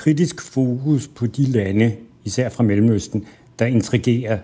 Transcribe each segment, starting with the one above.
kritisk fokus på de lande, især fra Mellemøsten, der intrigerer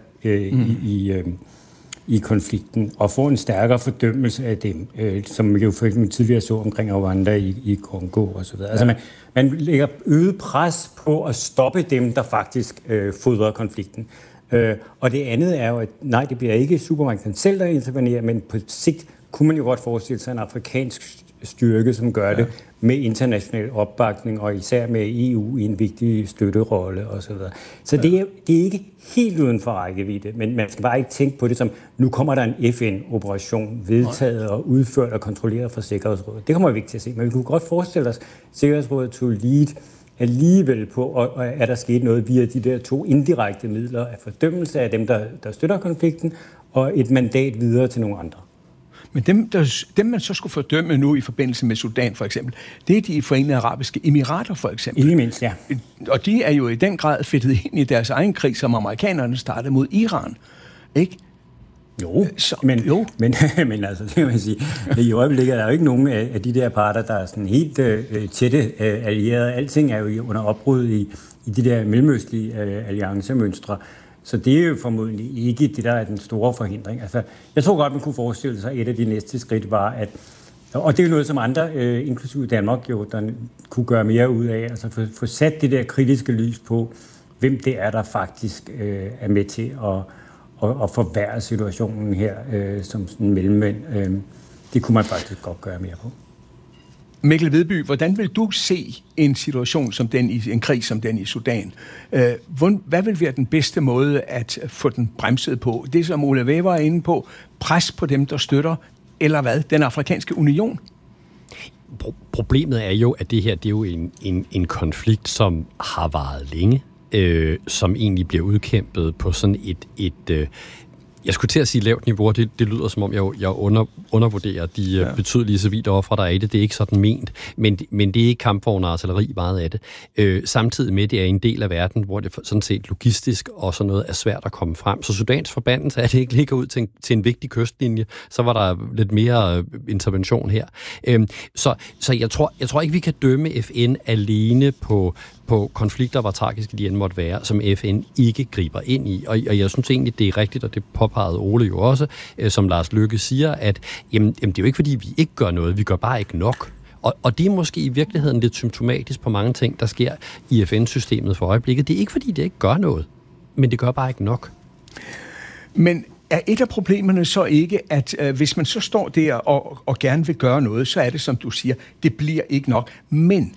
i konflikten, og få en stærkere fordømmelse af dem, som vi jo for eksempel tidligere så omkring Rwanda i Kongo og så videre. Altså man lægger øget pres på at stoppe dem, der faktisk fodrer konflikten. Og det andet er jo, at nej, det bliver ikke supermarkedet selv, der intervenerer, men på sigt kunne man jo godt forestille sig en afrikansk styrke, som gør det med international opbakning, og især med EU i en vigtig støtterolle osv. Så det er ikke helt uden for rækkevidde, men man skal bare ikke tænke på det som, nu kommer der en FN-operation vedtaget og udført og kontrolleret fra Sikkerhedsrådet. Det kommer vi ikke til at se, men vi kunne godt forestille os, at Sikkerhedsrådet tog lead alligevel på, og er der sket noget via de der 2 indirekte midler af fordømmelse af dem, der støtter konflikten, og et mandat videre til nogle andre. Men dem man så skulle fordømme nu i forbindelse med Sudan for eksempel, det er de Forenede Arabiske Emirater for eksempel. Ikke mindst, ja. Og de er jo i den grad fedtet ind i deres egen krig, som amerikanerne startede mod Iran. Ikke? Jo, men altså, det vil jeg sige, i øjeblikket er der jo ikke nogen af de der parter, der er sådan helt tætte allierede. Alting er jo under opbrud i de der mellemøstlige alliancemønstre. Så det er jo formodentlig ikke det, der er den store forhindring. Altså, jeg tror godt, man kunne forestille sig, at et af de næste skridt var, at, og det er jo noget, som andre, inklusive Danmark, jo, der kunne gøre mere ud af, altså få sat det der kritiske lys på, hvem det er, der faktisk er med til at forværre situationen her som sådan mellemmænd. Det kunne man faktisk godt gøre mere på. Mikkel Vedby, hvordan vil du se en situation som den i en krig som den i Sudan? Hvad vil være den bedste måde at få den bremset på? Det som Ole Weber er inde på, pres på dem, der støtter, eller hvad? Den afrikanske union? Problemet er jo, at det her det er jo en konflikt, som har varet længe, som egentlig bliver udkæmpet på sådan et jeg skulle til at sige lavt niveau, det lyder som om, jeg undervurderer de betydelige civile ofre, der er i det. Det er ikke sådan ment, men det er ikke kampvogne og artilleri meget af det. Samtidig med, det er en del af verden, hvor det sådan set logistisk og sådan noget er svært at komme frem. Så Sudans forbandelse er, at det ikke ligger ud til en vigtig kystlinje. Så var der lidt mere intervention her. Så jeg tror ikke, vi kan dømme FN alene på konflikter, hvor tragiske de end måtte være, som FN ikke griber ind i. Og jeg synes egentlig, det er rigtigt, og det påpegede Ole jo også, som Lars Løkke siger, at jamen, det er jo ikke, fordi vi ikke gør noget, vi gør bare ikke nok. Og det er måske i virkeligheden lidt symptomatisk på mange ting, der sker i FN-systemet for øjeblikket. Det er ikke, fordi det ikke gør noget, men det gør bare ikke nok. Men er et af problemerne så ikke, at hvis man så står der og gerne vil gøre noget, så er det, som du siger, det bliver ikke nok. Men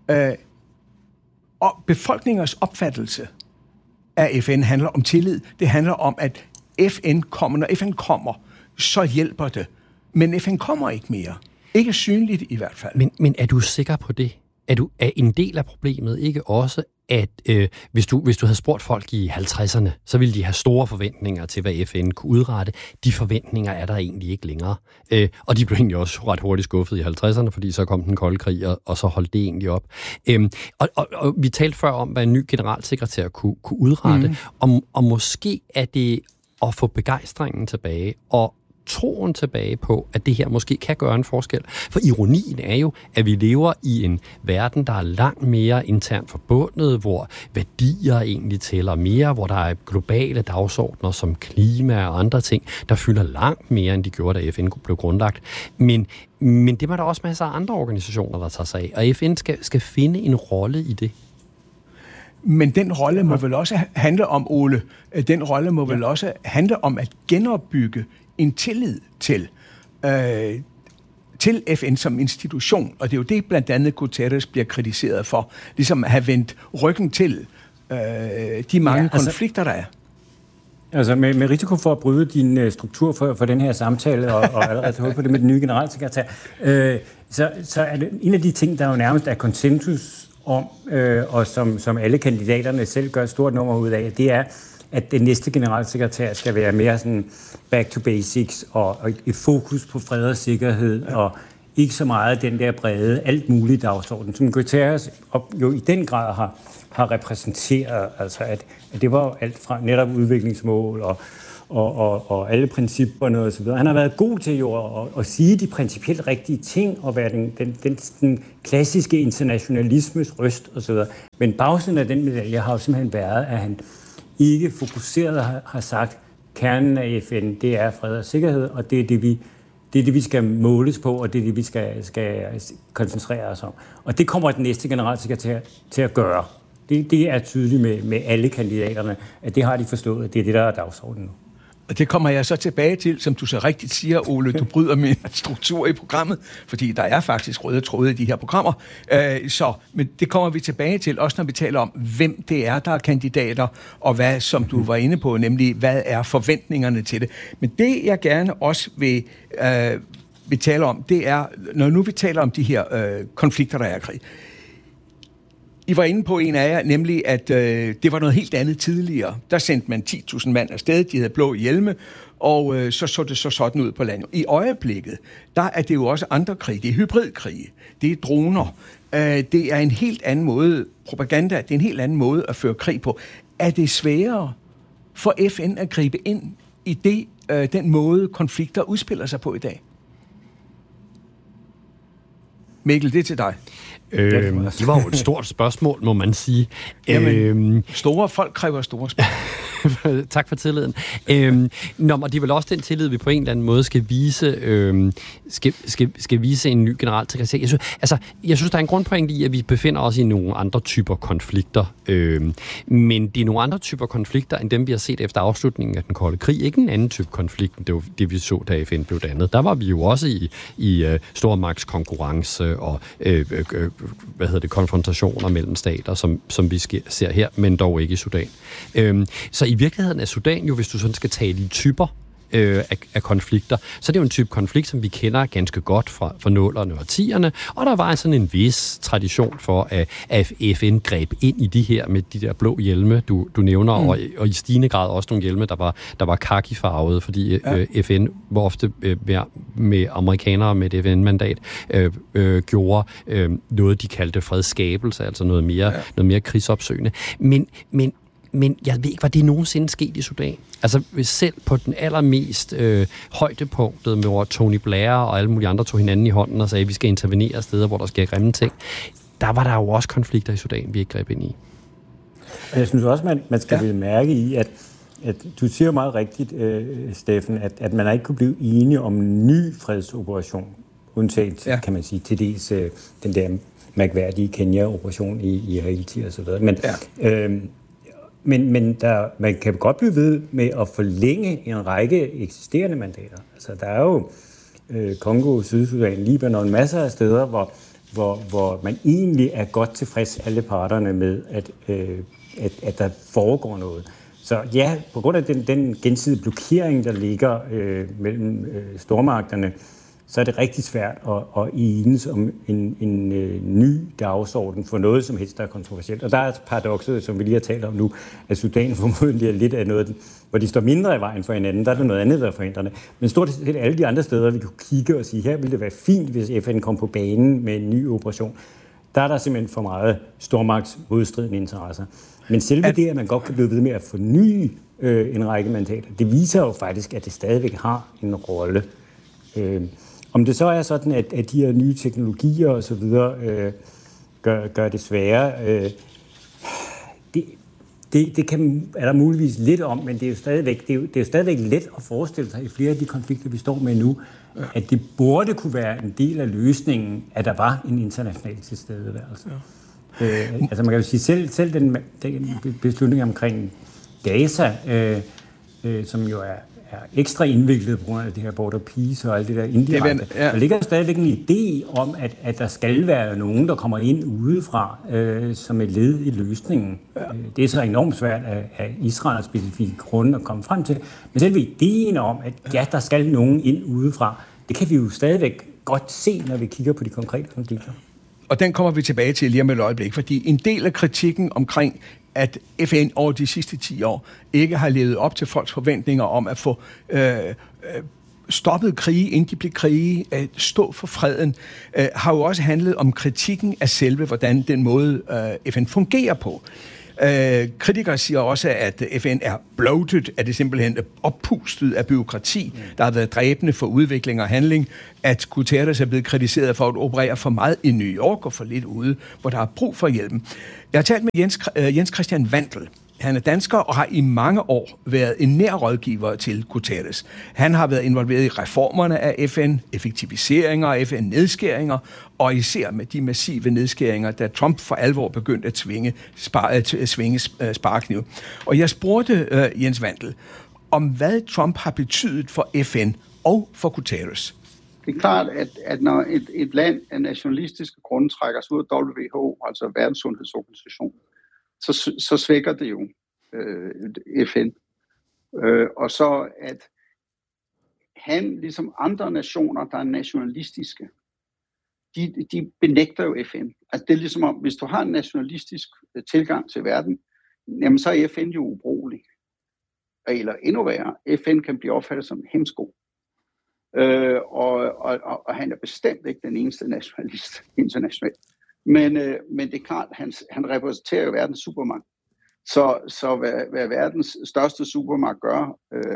og befolkningers opfattelse af FN handler om tillid. Det handler om, at FN kommer. Når FN kommer, så hjælper det. Men FN kommer ikke mere. Ikke synligt i hvert fald. Men er du sikker på det? Er en del af problemet ikke også, at hvis du havde spurgt folk i 50'erne, så ville de have store forventninger til, hvad FN kunne udrette. De forventninger er der egentlig ikke længere. Og de blev egentlig også ret hurtigt skuffet i 50'erne, fordi så kom den kolde krig, og så holdt det egentlig op. Og vi talte før om, hvad en ny generalsekretær kunne udrette. Og måske er det at få begejstringen tilbage, og troen tilbage på, at det her måske kan gøre en forskel. For ironien er jo, at vi lever i en verden, der er langt mere internt forbundet, hvor værdier egentlig tæller mere, hvor der er globale dagsordner som klima og andre ting, der fylder langt mere, end de gjorde, da FN blev grundlagt. Men det var der også masser af andre organisationer, der tager sig af, og FN skal finde en rolle i det. Men den rolle må vel også handle om, Ole, den rolle må vel også handle om at genopbygge en tillid til FN som institution, og det er jo det, blandt andet Guterres bliver kritiseret for, ligesom at have vendt ryggen til de mange konflikter, der er. Altså med risiko for at bryde din struktur for den her samtale, og allerede tage hul på det med den nye generalsekretær, så er det en af de ting, der jo nærmest er konsensus om, og som alle kandidaterne selv gør et stort nummer ud af, det er, at den næste generalsekretær skal være mere sådan back to basics og et fokus på fred og sikkerhed og ikke så meget den der brede, alt muligt dagsorden, som Guterres jo i den grad har repræsenteret, altså at det var alt fra netop udviklingsmål og alle principperne og så videre. Han har været god til jo at sige de principielt rigtige ting og være den klassiske internationalismes røst og så videre. Men bagsiden af den medalje har jo simpelthen været, at han ikke fokuseret har sagt, kernen af FN, det er fred og sikkerhed, og det er det, vi skal måles på, og det er det, vi skal koncentrere os om. Og det kommer den næste generalsekretær til at gøre. Det er tydeligt med alle kandidaterne, at det har de forstået, at det er det, der er dagsordenen nu. Og det kommer jeg så tilbage til, som du så rigtigt siger, Ole, du bryder min struktur i programmet, fordi der er faktisk røde tråde i de her programmer. Men det kommer vi tilbage til, også når vi taler om, hvem det er, der er kandidater, og hvad, som du var inde på, nemlig, hvad er forventningerne til det. Men det, jeg gerne også vil tale om, det er, når nu vi taler om de her konflikter, der er i krig. I var inde på en af jer, nemlig at det var noget helt andet tidligere. Der sendte man 10.000 mand afsted, de havde blå hjelme, og så det så sådan ud på landet. I øjeblikket, der er det jo også andre krige. Det er hybridkrige, det er droner. Det er en helt anden måde, propaganda, det er en helt anden måde at føre krig på. Er det sværere for FN at gribe ind i den måde, konflikter udspiller sig på i dag? Mikkel, det er til dig. Det var jo et stort spørgsmål, må man sige. Jamen, store folk kræver store spørgsmål. Tak for tilliden. Og det er vel også den tillid, vi på en eller anden måde skal vise, skal vise en ny generalsekretær. Jeg synes, der er en grundpoint i, at vi befinder os i nogle andre typer konflikter. Men det er nogle andre typer konflikter, end dem, vi har set efter afslutningen af den kolde krig. Ikke en anden type konflikt, end det var det, vi så, da FN blev dannet. Der var vi jo også i stormagtskonkurrence og konfrontationer mellem stater, som vi ser her, men dog ikke i Sudan. Så i virkeligheden er Sudan jo, hvis du sådan skal tale i typer af konflikter, så er det jo en type konflikt, som vi kender ganske godt fra 0'erne og 10'erne, og der var sådan en vis tradition for, at FN greb ind i de her med de der blå hjelme, du nævner, og i stigende grad også nogle hjelme, der var kakifarvede, fordi FN var ofte med amerikanere med et FN-mandat gjorde noget, de kaldte fredsskabelse, altså noget mere krigsopsøgende. Men jeg ved ikke, var det nogensinde sket i Sudan? Altså selv på den allermest højdepunktet, med hvor Tony Blair og alle mulige andre tog hinanden i hånden og sagde, at vi skal intervenere steder, hvor der sker grimme ting, der var der jo også konflikter i Sudan, vi ikke greb ind i. Jeg synes også, man skal mærke i, at du siger meget rigtigt, Steffen, at man ikke kunne blive enige om en ny fredsoperation, undtaget, kan man sige, til dels den der mærkværdige Kenya-operation i Haiti og så videre. Men man kan godt blive ved med at forlænge en række eksisterende mandater. Altså, der er jo Kongo, Sydsudan, Libanon, masser af steder, hvor man egentlig er godt tilfreds, alle parterne, med, at der foregår noget. Så ja, på grund af den gensidige blokering, der ligger mellem stormagterne, så er det rigtig svært at enes om en ny dagsorden for noget som helst, der er kontroversielt. Og der er paradokset, som vi lige har talt om nu, at Sudan formodentlig er lidt af noget, hvor de står mindre i vejen for hinanden. Der er der noget andet, der forhindrer det. Men stort set alle de andre steder, vi kunne kigge og sige, her ville det være fint, hvis FN kom på banen med en ny operation. Der er der simpelthen for meget stormagtsmodstridende interesser. Men selve det, at man godt kan blive ved med at forny en række mandater, det viser jo faktisk, at det stadigvæk har en rolle. Om det så er sådan, at de her nye teknologier og så videre gør det sværere, det er der muligvis lidt om, men det er jo stadigvæk let at forestille sig i flere af de konflikter, vi står med nu, at det burde kunne være en del af løsningen, at der var en international tilstedeværelse. Altså man kan jo sige, selv den beslutning omkring Gaza, som jo er ekstra indviklet på grund af det her border peace og alt det der indirekte. Der ligger stadigvæk en idé om, at der skal være nogen, der kommer ind udefra som et led i løsningen. Det er så enormt svært af Israels specifikke grunde at komme frem til. Men selve ideen om, at der skal nogen ind udefra, det kan vi jo stadigvæk godt se, når vi kigger på de konkrete konflikter. Og den kommer vi tilbage til lige om et øjeblik, fordi en del af kritikken omkring, at FN over de sidste 10 år ikke har levet op til folks forventninger om at få stoppet krige, inden de blev krige, stå for freden, har jo også handlet om kritikken af selve, hvordan den måde FN fungerer på. Kritikere siger også, at FN er bloated, at det simpelthen er oppustet af byråkrati, der har været dræbende for udvikling og handling, at Guterres er blevet kritiseret for at operere for meget i New York og for lidt ude, hvor der er brug for hjælpen. Jeg har talt med Jens Christian Wandel. Han er dansker og har i mange år været en nær rådgiver til Guterres. Han har været involveret i reformerne af FN, effektiviseringer af FN, nedskæringer, og især med de massive nedskæringer, da Trump for alvor begyndte at svinge sparekniv. Og jeg spurgte Jens Wandel om, hvad Trump har betydet for FN og for Guterres. Det er klart, at når et land af nationalistiske grunde trækker sig ud af WHO, altså Verdenssundhedsorganisationen, så svækker det jo FN. Og så at han, ligesom andre nationer, der er nationalistiske, de benægter jo FN. Altså det er ligesom om, hvis du har en nationalistisk tilgang til verden, jamen så er FN jo ubrugelig. Eller endnu værre, FN kan blive opfattet som en hemsko. Og han er bestemt ikke den eneste nationalist internationalt. Men det er klart, han repræsenterer jo verdens supermagt. Så hvad verdens største supermagt gør,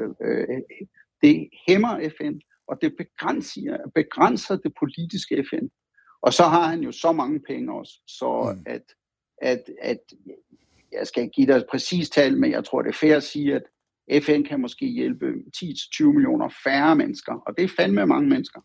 det hæmmer FN, og det begrænser det politiske FN. Og så har han jo så mange penge også, så at jeg skal ikke give dig et præcist tal, men jeg tror, det er fair at sige, at FN kan måske hjælpe 10-20 millioner færre mennesker, og det er fandme mange mennesker,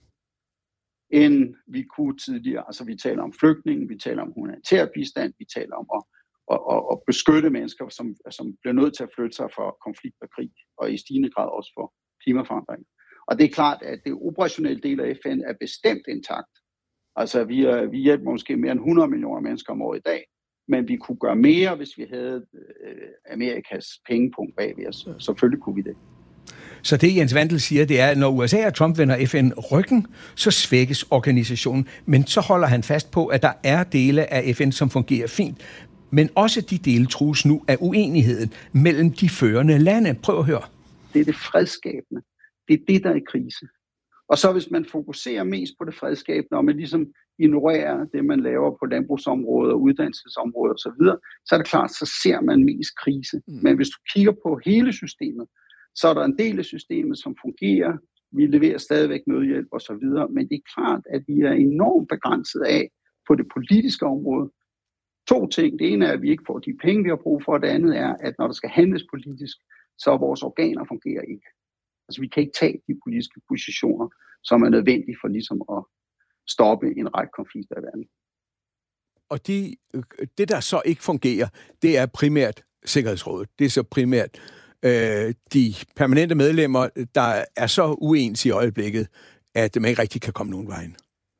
end vi kunne tidligere. Altså vi taler om flygtninge, vi taler om humanitær bistand, vi taler om at beskytte mennesker, som bliver nødt til at flytte sig for konflikt og krig, og i stigende grad også for klimaforandring. Og det er klart, at det operationelle del af FN er bestemt intakt. Altså vi hjælper måske mere end 100 millioner mennesker om året i dag, men vi kunne gøre mere, hvis vi havde Amerikas pengepunkt bagved os. Selvfølgelig kunne vi det. Så det Jens Wandel siger, det er, at når USA og Trump vender FN ryggen, så svækkes organisationen. Men så holder han fast på, at der er dele af FN, som fungerer fint. Men også de dele trues nu af uenigheden mellem de førende lande. Prøv at høre. Det er det fredsskabende. Det er det, der er i krise. Og så hvis man fokuserer mest på det fredsskabende, og man ligesom ignorerer det, man laver på landbrugsområdet og uddannelsesområdet osv., så er det klart, så ser man mest krise. Men hvis du kigger på hele systemet, så er der en del af systemet, som fungerer. Vi leverer stadigvæk nødhjælp osv., men det er klart, at vi er enormt begrænset af på det politiske område. 2 ting. Det ene er, at vi ikke får de penge, vi har brug for, og det andet er, at når der skal handles politisk, så vores organer fungerer ikke. Altså vi kan ikke tage de politiske positioner, som er nødvendige for ligesom at stoppe en række konflikter i verden. Og det, der så ikke fungerer, det er primært Sikkerhedsrådet. Det er så primært de permanente medlemmer, der er så uens i øjeblikket, at man ikke rigtig kan komme nogen vejen.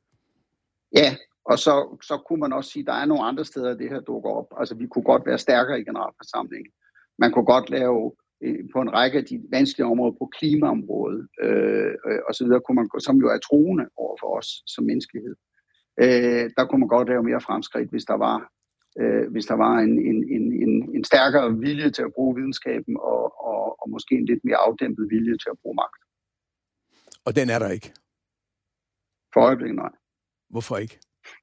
Ja, og så kunne man også sige, at der er nogle andre steder, det her dukker op. Altså vi kunne godt være stærkere i generalforsamlingen. Man kunne godt lave på en række af de vanskelige områder på klimaområdet og så videre, kunne man, som jo er truende over for os som menneskelighed. Der kunne man godt lave mere fremskridt, hvis der var en stærkere vilje til at bruge videnskaben og måske en lidt mere afdæmpet vilje til at bruge magt. Og den er der ikke? For øjeblikket, nej. Hvorfor ikke?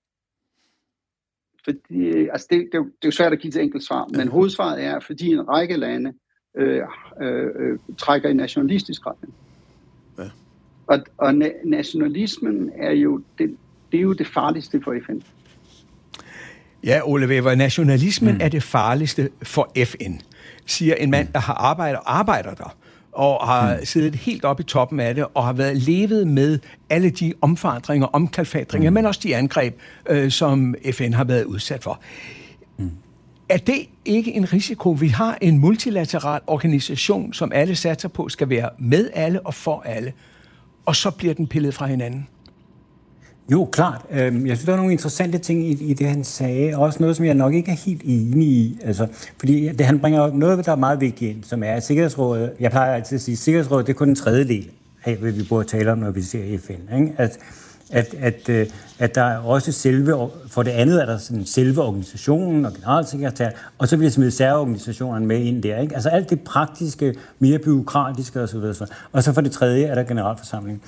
Fordi, altså det er jo svært at give til enkelt svar, men hovedsvaret er, fordi en række lande trækker i nationalistisk retning. Ja. Og nationalismen er jo det er jo det farligste for FN. Ja, Ole Wæver, nationalismen er det farligste for FN, siger en mand, der har arbejder der, og har siddet helt oppe i toppen af det, og har levet med alle de omforandringer, omkalfatringer, men også de angreb, som FN har været udsat for. Er det ikke en risiko? Vi har en multilateral organisation, som alle satser på, skal være med alle og for alle, og så bliver den pillet fra hinanden. Jo, klart. Jeg synes, der er nogle interessante ting i det, han sagde. Også noget, som jeg nok ikke er helt enig i. Altså, fordi han bringer noget, der er meget vigtigt ind, som er, at Sikkerhedsrådet, jeg plejer altid at sige, at Sikkerhedsrådet det er kun en tredjedel af, hvad vi burde tale om, når vi ser FN. Ikke? at der er også for det andet er der sådan selve organisationen og generalsekretær, og så bliver smidt særorganisationerne med ind der, ikke? Altså alt det praktiske, mere byråkratiske osv. Og så for det tredje er der generalforsamling.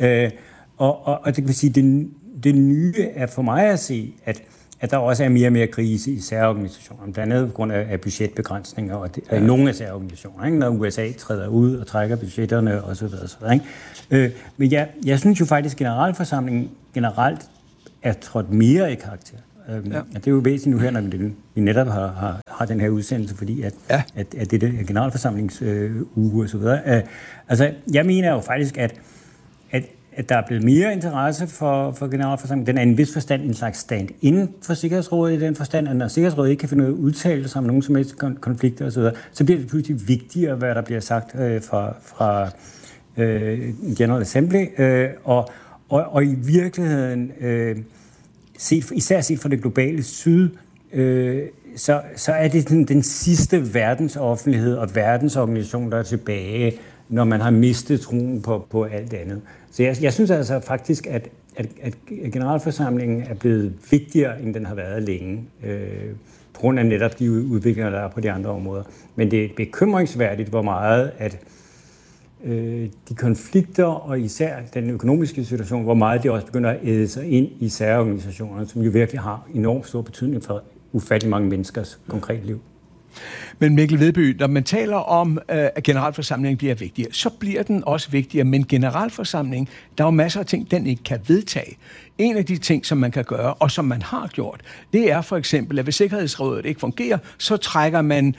Og det kan sige, det nye er for mig at se, at der også er mere og mere krise i særorganisationer, blandt andet på grund af budgetbegrænsninger og nogle af særorganisationer, ikke? Når USA træder ud og trækker budgetterne osv. Ikke? Men jeg synes jo faktisk, at generalforsamlingen generelt er trådt mere i karakter. Og det er jo væsentligt nu her, når vi netop har den her udsendelse, fordi at det er generalforsamlingsuge og så videre. Altså, jeg mener jo faktisk, at der er blevet mere interesse for generalforsamlingen. Den er i en vis forstand en slags stand-in for Sikkerhedsrådet, i den forstand, at når Sikkerhedsrådet ikke kan finde ud af at udtale sig om nogen som helst konflikter osv., så bliver det pludselig vigtigere, hvad der bliver sagt fra General Assembly. Og i virkeligheden, især set fra det globale syd, så er det den sidste verdensoffentlighed og verdensorganisation, der er tilbage, når man har mistet troen på alt andet. Så jeg synes altså faktisk, at generalforsamlingen er blevet vigtigere, end den har været længe, på grund af netop de udviklinger, der er på de andre områder. Men det er bekymringsværdigt, hvor meget at de konflikter, og især den økonomiske situation, hvor meget det også begynder at æde sig ind i særorganisationerne, som jo virkelig har enormt stor betydning for ufattelig mange menneskers konkret liv. Men Mikkel Vedby, når man taler om, at generalforsamlingen bliver vigtigere, så bliver den også vigtigere, men generalforsamlingen, der er jo masser af ting, den ikke kan vedtage. En af de ting, som man kan gøre, og som man har gjort, det er for eksempel, at hvis Sikkerhedsrådet ikke fungerer, så trækker man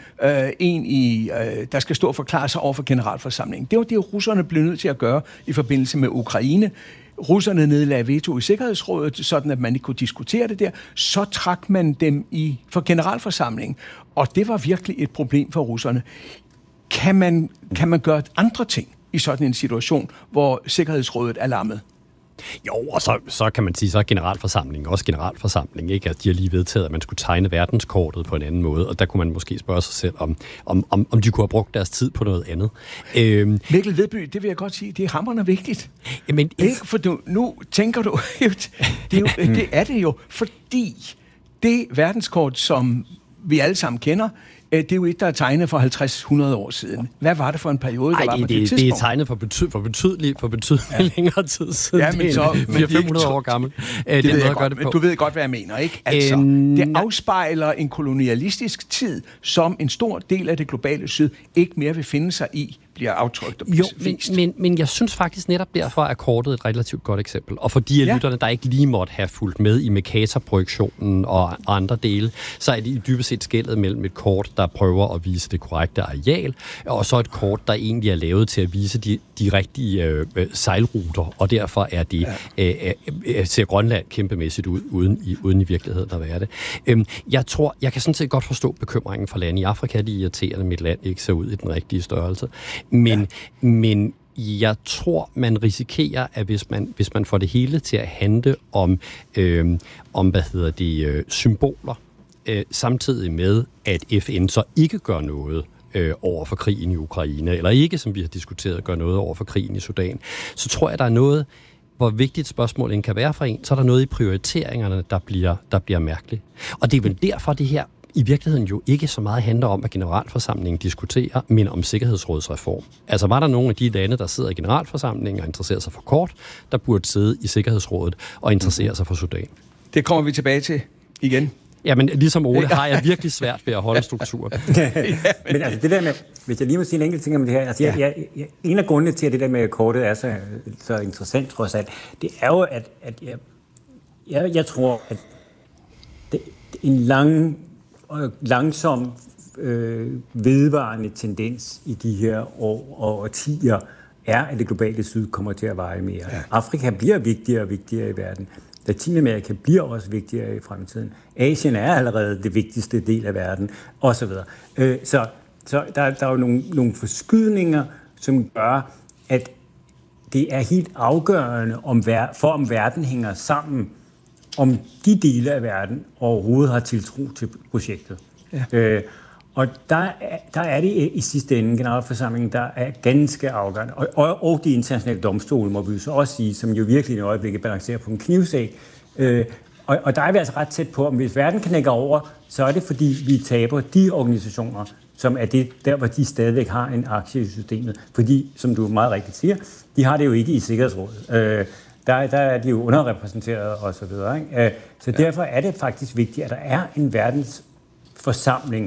der skal stå og forklare sig over for generalforsamlingen. Det var det, russerne blev nødt til at gøre i forbindelse med Ukraine. Russerne nedlagde veto i Sikkerhedsrådet, sådan at man ikke kunne diskutere det der. Så trak man dem for generalforsamlingen, og det var virkelig et problem for russerne. Kan man gøre andre ting i sådan en situation, hvor Sikkerhedsrådet er lammet? Jo, og så kan man sige, så er generalforsamlingen også generalforsamling, ikke? At de har lige vedtaget, at man skulle tegne verdenskortet på en anden måde, og der kunne man måske spørge sig selv, om de kunne have brugt deres tid på noget andet. Mikkel Vedby, det vil jeg godt sige, det er hamrende vigtigt. Jamen, ikke, for nu tænker du, det er det jo, fordi det verdenskort, som vi alle sammen kender, det er jo et, der er tegnet for 50-100 år siden. Hvad var det for en periode, der var på det tidspunkt? Det er tegnet for betydelig længere tid siden. Ja, men så 400-500 år gammel. Du ved godt, hvad jeg mener, ikke? Altså, det afspejler en kolonialistisk tid, som en stor del af det globale syd ikke mere vil finde sig i, bliver aftrykt og vist. Men jeg synes faktisk netop derfor er kortet et relativt godt eksempel. Og for de af lytterne, der ikke lige måtte have fulgt med i Mercator-projektionen og andre dele, så er det dybest set skellet mellem et kort, der prøver at vise det korrekte areal, og så et kort, der egentlig er lavet til at vise de rigtige sejlruter, og derfor er det ser Grønland kæmpemæssigt ud, uden i virkeligheden at være det. Jeg kan sådan set godt forstå bekymringen for lande i Afrika. Det er irriterende, at mit land ikke ser ud i den rigtige størrelse. Men jeg tror, man risikerer, at hvis man får det hele til at handle om symboler, samtidig med, at FN så ikke gør noget over for krigen i Ukraine, eller ikke, som vi har diskuteret, gør noget over for krigen i Sudan, så tror jeg, der er noget, hvor vigtigt spørgsmålet kan være for en, så er der noget i prioriteringerne, der bliver mærkeligt. Og det er vel derfor, det her i virkeligheden jo ikke så meget handler om, at generalforsamlingen diskuterer, men om sikkerhedsrådsreform. Altså var der nogle af de lande, der sidder i generalforsamlingen og interesserer sig for kort, der burde sidde i Sikkerhedsrådet og interessere sig for Sudan. Det kommer vi tilbage til igen. Jamen, ligesom Ole har jeg virkelig svært ved at holde struktur. Men altså det der med, hvis jeg lige må sige en enkelt ting om det her, altså en af grundene til, at det der med kortet er så interessant trods alt, det er jo, at jeg tror, at en langsom vedvarende tendens i de her år og årtier er, at det globale syd kommer til at veje mere. Ja. Afrika bliver vigtigere og vigtigere i verden. Latinamerika bliver også vigtigere i fremtiden. Asien er allerede det vigtigste del af verden, osv. Så der er jo nogle forskydninger, som gør, at det er helt afgørende, om verden hænger sammen, om de dele af verden overhovedet har tiltro til projektet. Ja. Og der er det i sidste ende generalforsamlingen, der er ganske afgørende. Og de internationale domstole, må vi så også sige, som jo virkelig i øjeblikket balancerer på en knivsæg. Og der er vi altså ret tæt på, om hvis verden knækker over, så er det fordi, vi taber de organisationer, som er det der, hvor de stadigvæk har en aktie i systemet. Fordi, som du meget rigtigt siger, de har det jo ikke i Sikkerhedsrådet. Der er de jo underrepræsenteret og så videre. Ikke? Så derfor er det faktisk vigtigt, at der er en verdensforsamling,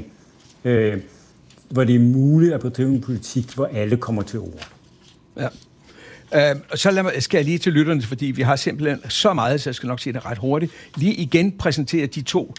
hvor det er muligt at bedrive en politik, hvor alle kommer til ord. Ja. Så skal jeg lige til lytterne, fordi vi har simpelthen så meget, så jeg skal nok sige det ret hurtigt. Lige igen præsentere de to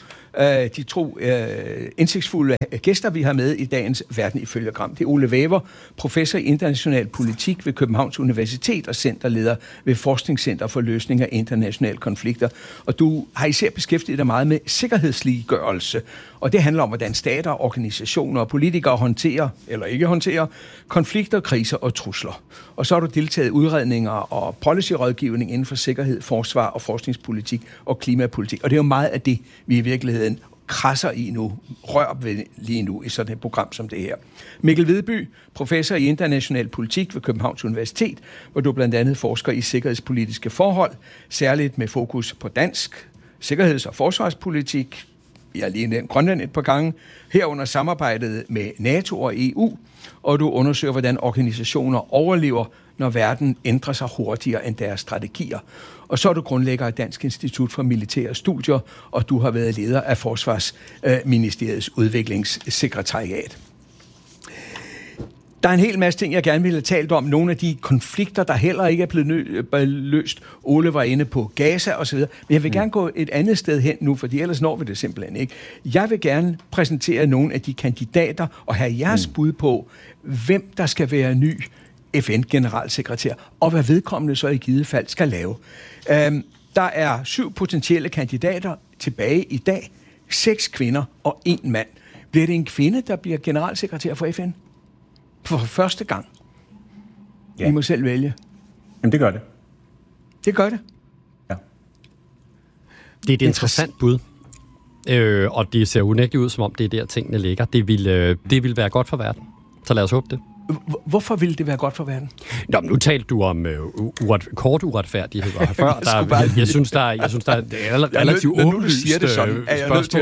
indsigtsfulde gæster, vi har med i dagens Verden ifølge Gram. Det er Ole Wæver, professor i international politik ved Københavns Universitet og centerleder ved Forskningscenter for Løsning af Internationale Konflikter. Og du har især beskæftiget dig meget med sikkerhedsliggørelse, og det handler om, hvordan stater, organisationer og politikere håndterer eller ikke håndterer konflikter, kriser og trusler. Og så har du deltaget i udredninger og policyrådgivning inden for sikkerhed, forsvar og forskningspolitik og klimapolitik. Og det er jo meget af det, vi i virkeligheden krasser i nu, rør ved lige nu i sådan et program som det her. Mikkel Vedby, professor i international politik ved Københavns Universitet, hvor du blandt andet forsker i sikkerhedspolitiske forhold, særligt med fokus på dansk sikkerheds- og forsvarspolitik. Jeg har lige nævnt Grønland et par gange, herunder samarbejdet med NATO og EU, og du undersøger, hvordan organisationer overlever, når verden ændrer sig hurtigere end deres strategier. Og så er du grundlægger af Dansk Institut for Militære Studier, og du har været leder af Forsvarsministeriets udviklingssekretariat. Der er en hel masse ting, jeg gerne ville have talt om. Nogle af de konflikter, der heller ikke er blevet løst. Ole var inde på Gaza osv. Men jeg vil gerne gå et andet sted hen nu, fordi ellers når vi det simpelthen ikke. Jeg vil gerne præsentere nogle af de kandidater og have jeres bud på, hvem der skal være ny FN-generalsekretær, og hvad vedkommende så i givet fald skal lave. Der er 7 potentielle kandidater tilbage i dag. 6 kvinder og 1 mand. Bliver det en kvinde, der bliver generalsekretær for FN? For første gang. Ja. I må selv vælge. Jamen, det gør det. Det gør det? Ja. Det er et interessant bud. Og det ser unægteligt ud, som om det er der, tingene ligger. Det vil være godt for verden. Så lad os håbe det. Hvorfor ville det være godt for verden? Nå, nu talte du om kort uretfærdigheder før. Jeg synes, der er relativt åbenlyst spørgsmål. Jeg er nødt til at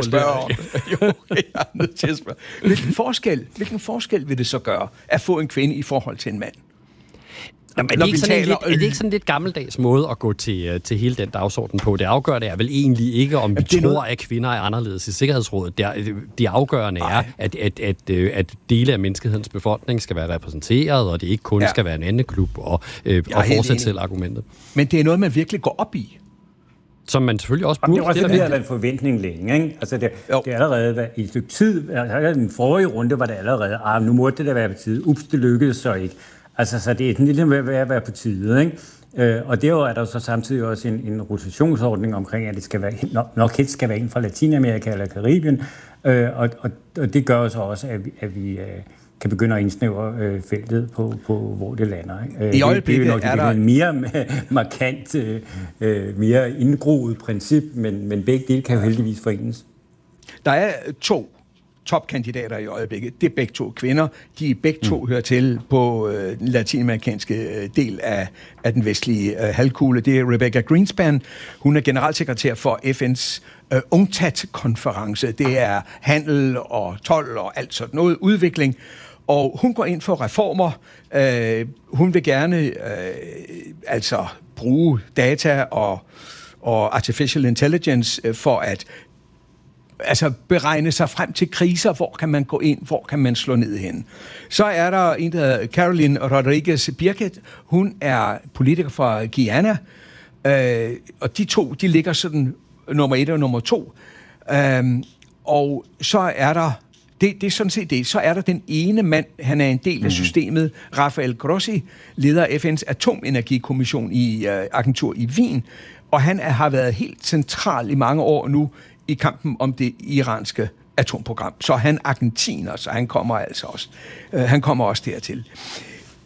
spørge. Hvilken forskel vil det så gøre at få en kvinde i forhold til en mand? Jamen, er det ikke sådan lidt gammeldags måde at gå til hele den dagsorden på? Det afgørende er vel egentlig ikke, om vi tror, at kvinder er anderledes i Sikkerhedsrådet. Det afgørende er, at dele af menneskehedens befolkning skal være repræsenteret, og det ikke kun skal være en anden klub og fortsætte selv argumentet. Men det er noget, man virkelig går op i. Som man selvfølgelig også burde. Det er også det, der er en forventning længe, ikke? Altså det er allerede i et stykke tid, altså den forrige runde var det allerede, nu måtte det da være på tide. Ups, det lykkedes så ikke. Altså, så det er lidt ved at være på tide, ikke? Og derudover er der så samtidig også en rotationsordning omkring, at det skal være, nok helst skal være en fra Latinamerika eller Karibien, og det gør så også, at vi kan begynde at indsnævre feltet på hvor det lander. Ikke? I øjeblikket det er der en mere markant, mere indgroet princip, men begge dele kan jo heldigvis forenes. Der er 2 topkandidater i øjeblikket. Det er begge 2 kvinder. De begge 2 hører til på den latinamerikanske del af den vestlige halvkugle. Det er Rebecca Greenspan. Hun er generalsekretær for FN's UNCTAD-konference. Det er handel og told og alt sådan noget udvikling. Og hun går ind for reformer. Hun vil gerne bruge data og artificial intelligence for at beregne sig frem til kriser, hvor kan man gå ind, hvor kan man slå ned hen. Så er der en, der hedder Caroline Rodriguez Birket. Hun er politiker fra Guyana, og de 2, de ligger sådan nummer 1 og nummer 2. Og så er der, det er sådan set det, så er der den ene mand, han er en del af systemet, Rafael Grossi, leder af FN's atomenergikommission i agentur i Wien, og han har været helt central i mange år nu i kampen om det iranske atomprogram. Så han argentiner, så han kommer altså også. Han kommer også dertil.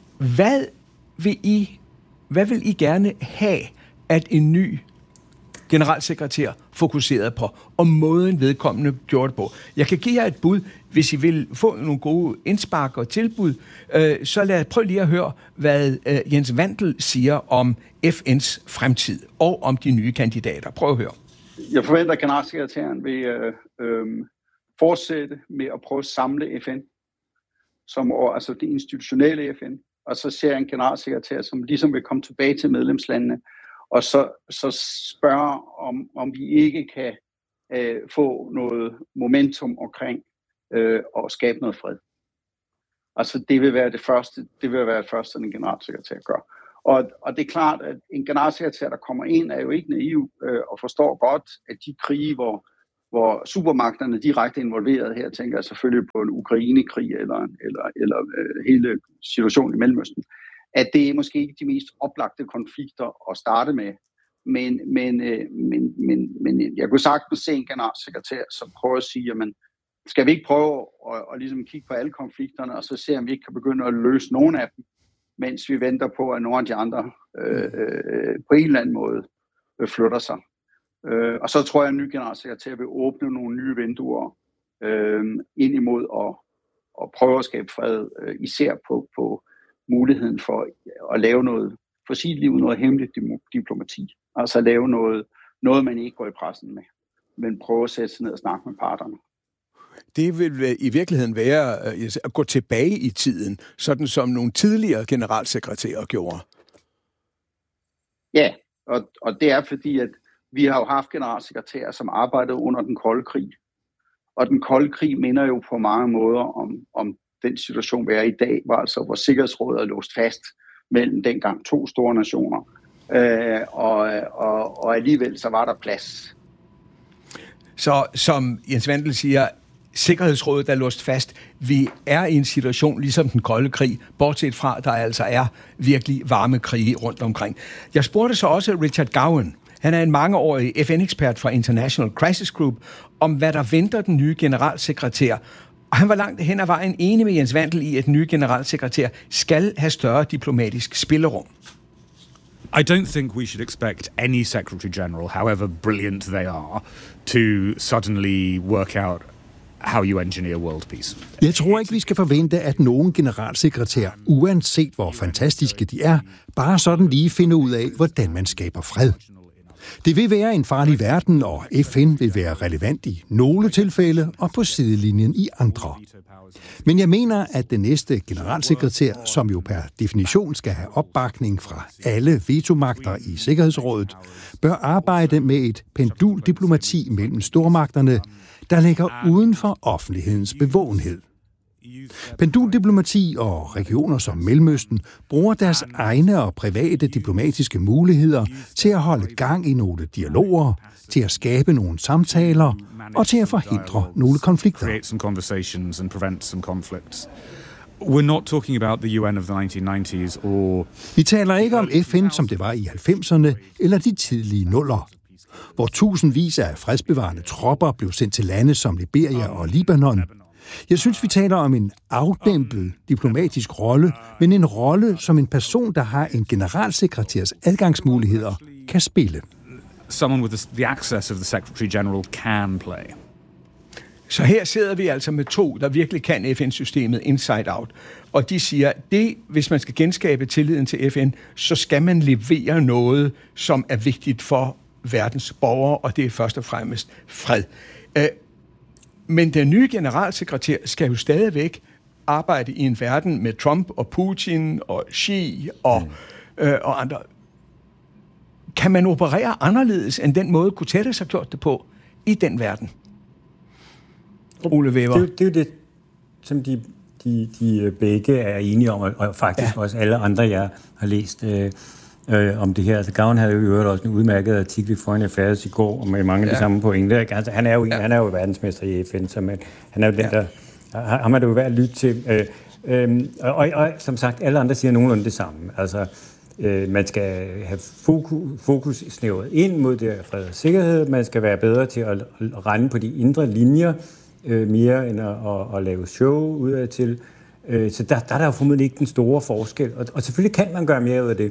Hvad vil I gerne have, at en ny generalsekretær fokuserede på, og måden vedkommende gjorde det på. Jeg kan give jer et bud, hvis I vil få nogle gode indspark og tilbud, så prøv lige at høre, hvad Jens Vandel siger om FN's fremtid og om de nye kandidater. Prøv at høre. Jeg forventer, at generalsekretæren vil fortsætte med at prøve at samle FN, altså det institutionelle FN, og så ser jeg en generalsekretær, som ligesom vil komme tilbage til medlemslandene, og så spørge, om vi ikke kan få noget momentum omkring og skabe noget fred. Altså det vil være det første, en generalsekretær gør. Og det er klart, at en generalsekretær, der kommer ind, er jo ikke naiv og forstår godt, at de krige, hvor supermagterne er direkte involveret her, tænker jeg selvfølgelig på en Ukraine-krig eller hele situationen i Mellemøsten, at det er måske ikke de mest oplagte konflikter at starte med. Men jeg kunne sagtens se en generalsekretær, som prøver at sige, jamen, skal vi ikke prøve at ligesom kigge på alle konflikterne, og så se, om vi ikke kan begynde at løse nogle af dem, mens vi venter på, at nogle af de andre på en eller anden måde flytter sig. Og så tror jeg, at en ny generalsekretær vil åbne nogle nye vinduer ind imod at prøve at skabe fred, især på muligheden for at lave noget for sit liv, noget hemmeligt diplomati. Altså at lave noget, man ikke går i pressen med, men prøve at sætte sig ned og snakke med parterne. Det vil i virkeligheden være at gå tilbage i tiden, sådan som nogle tidligere generalsekretærer gjorde. Ja, og det er fordi, at vi har jo haft generalsekretærer, som arbejdede under den kolde krig. Og den kolde krig minder jo på mange måder om den situation, vi er i dag, hvor Sikkerhedsrådet er låst fast mellem dengang 2 store nationer. Og alligevel så var der plads. Så som Jens Vandel siger, Sikkerhedsrådet er låst fast. Vi er i en situation ligesom den kolde krig, bortset fra, der altså er virkelig varme krige rundt omkring. Jeg spurgte så også Richard Gowan. Han er en mangeårig FN-ekspert fra International Crisis Group, om hvad der venter den nye generalsekretær. Og han var langt hen ad vejen enig med Jens Vandel i, at den nye generalsekretær skal have større diplomatisk spillerum. I don't think we should expect any Secretary General, however brilliant they are, to suddenly work out how you engineer world peace. Jeg tror ikke, vi skal forvente, at nogen generalsekretær, uanset hvor fantastiske de er, bare sådan lige finder ud af, hvordan man skaber fred. Det vil være en farlig verden, og FN vil være relevant i nogle tilfælde og på sidelinjen i andre. Men jeg mener, at den næste generalsekretær, som jo per definition skal have opbakning fra alle vetomagter i Sikkerhedsrådet, bør arbejde med et penduldiplomati mellem stormagterne, der ligger uden for offentlighedens bevågenhed. Penduldiplomati og regioner som Mellemøsten bruger deres egne og private diplomatiske muligheder til at holde gang i nogle dialoger, til at skabe nogle samtaler og til at forhindre nogle konflikter. We're not talking about the UN of the 1990s or... Vi taler ikke om FN, som det var i 90'erne eller de tidlige nuller, hvor tusindvis af fredsbevarende tropper blev sendt til lande som Liberia og Libanon. Jeg synes, vi taler om en afdæmpet diplomatisk rolle, men en rolle, som en person, der har en generalsekretærs adgangsmuligheder, kan spille. Someone with the access of the Secretary General can play. Så her sidder vi altså med 2, der virkelig kan FN-systemet inside out. Og de siger, at hvis man skal genskabe tilliden til FN, så skal man levere noget, som er vigtigt for verdens borgere, og det er først og fremmest fred. Men den nye generalsekretær skal jo stadigvæk arbejde i en verden med Trump og Putin og Xi og andre. Kan man operere anderledes end den måde, Guterres har gjort det på i den verden? Ole Weber. Det er jo det, som de begge er enige om, og faktisk også alle andre, jeg har læst om det her. Altså, Gowan havde jo i øvrigt også en udmærket artikel i Foreign Affairs i går, med mange af de samme pointer. Altså, han er jo verdensmester i FN, så han er jo den, der... Ham er det jo værd at lytte til. Og som sagt, alle andre siger nogenlunde det samme. Altså, man skal have fokus snævret ind mod det fred og sikkerhed. Man skal være bedre til at rende på de indre linjer, mere end at lave show udadtil. Så der er der jo formodentlig ikke den store forskel. Og selvfølgelig kan man gøre mere ud af det.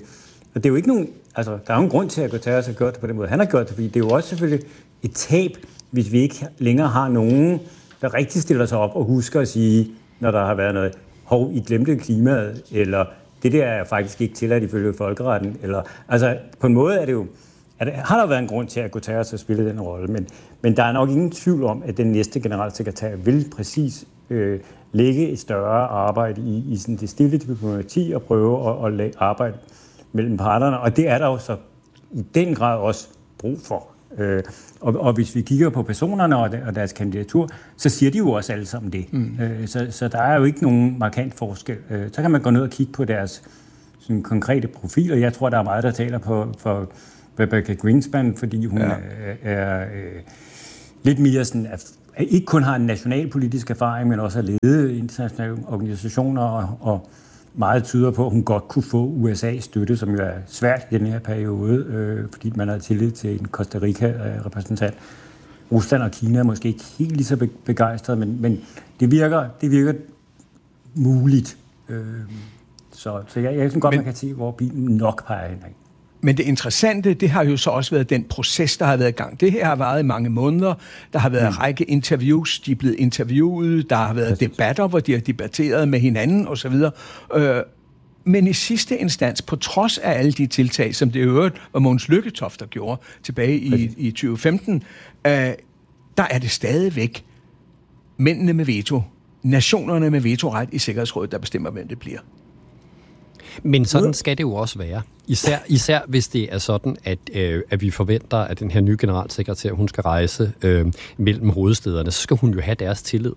Og det er jo ikke nogen, altså der er jo en grund til, at Guterres har gjort det på den måde. Han har gjort det, fordi det er jo også selvfølgelig et tab, hvis vi ikke længere har nogen, der rigtig stiller sig op og husker at sige, når der har været noget, I glemte klimaet, eller det der er faktisk ikke tilladt ifølge folkeretten, eller, altså på en måde er det jo, har der været en grund til, at Guterres har spillet den rolle, men der er nok ingen tvivl om, at den næste generalsekretær vil præcis lægge et større arbejde i sådan det stille diplomati og prøve at arbejde mellem parterne, og det er der jo så i den grad også brug for. Og hvis vi kigger på personerne og deres kandidatur, så siger de jo også alle sammen det. Så der er jo ikke nogen markant forskel. Så kan man gå ned og kigge på deres sådan, konkrete profiler. Jeg tror, der er meget, der taler for Rebecca Greenspan, fordi hun er lidt mere sådan, at ikke kun har en nationalpolitisk erfaring, men også har ledet internationale organisationer, og meget tyder på, at hun godt kunne få USA's støtte, som jo er svært i den her periode, fordi man har tillid til en Costa Rica-repræsentant. Rusland og Kina er måske ikke helt lige så begejstrede, men det virker muligt. Så jeg synes godt, man kan sige, hvor bilen nok peger henad. Men det interessante, det har jo så også været den proces, der har været i gang. Det her har varet i mange måneder. Der har været en række interviews, de er blevet interviewet, der har været debatter, hvor de har debatteret med hinanden osv. Men i sidste instans, på trods af alle de tiltag, som det i øvrigt var Mogens Lykketoft, der gjorde tilbage i 2015, der er det stadigvæk mændene med veto, nationerne med vetoret i Sikkerhedsrådet, der bestemmer, hvem det bliver. Men sådan skal det jo også være. Især hvis det er sådan, at vi forventer, at den her nye generalsekretær, hun skal rejse mellem hovedstæderne, så skal hun jo have deres tillid.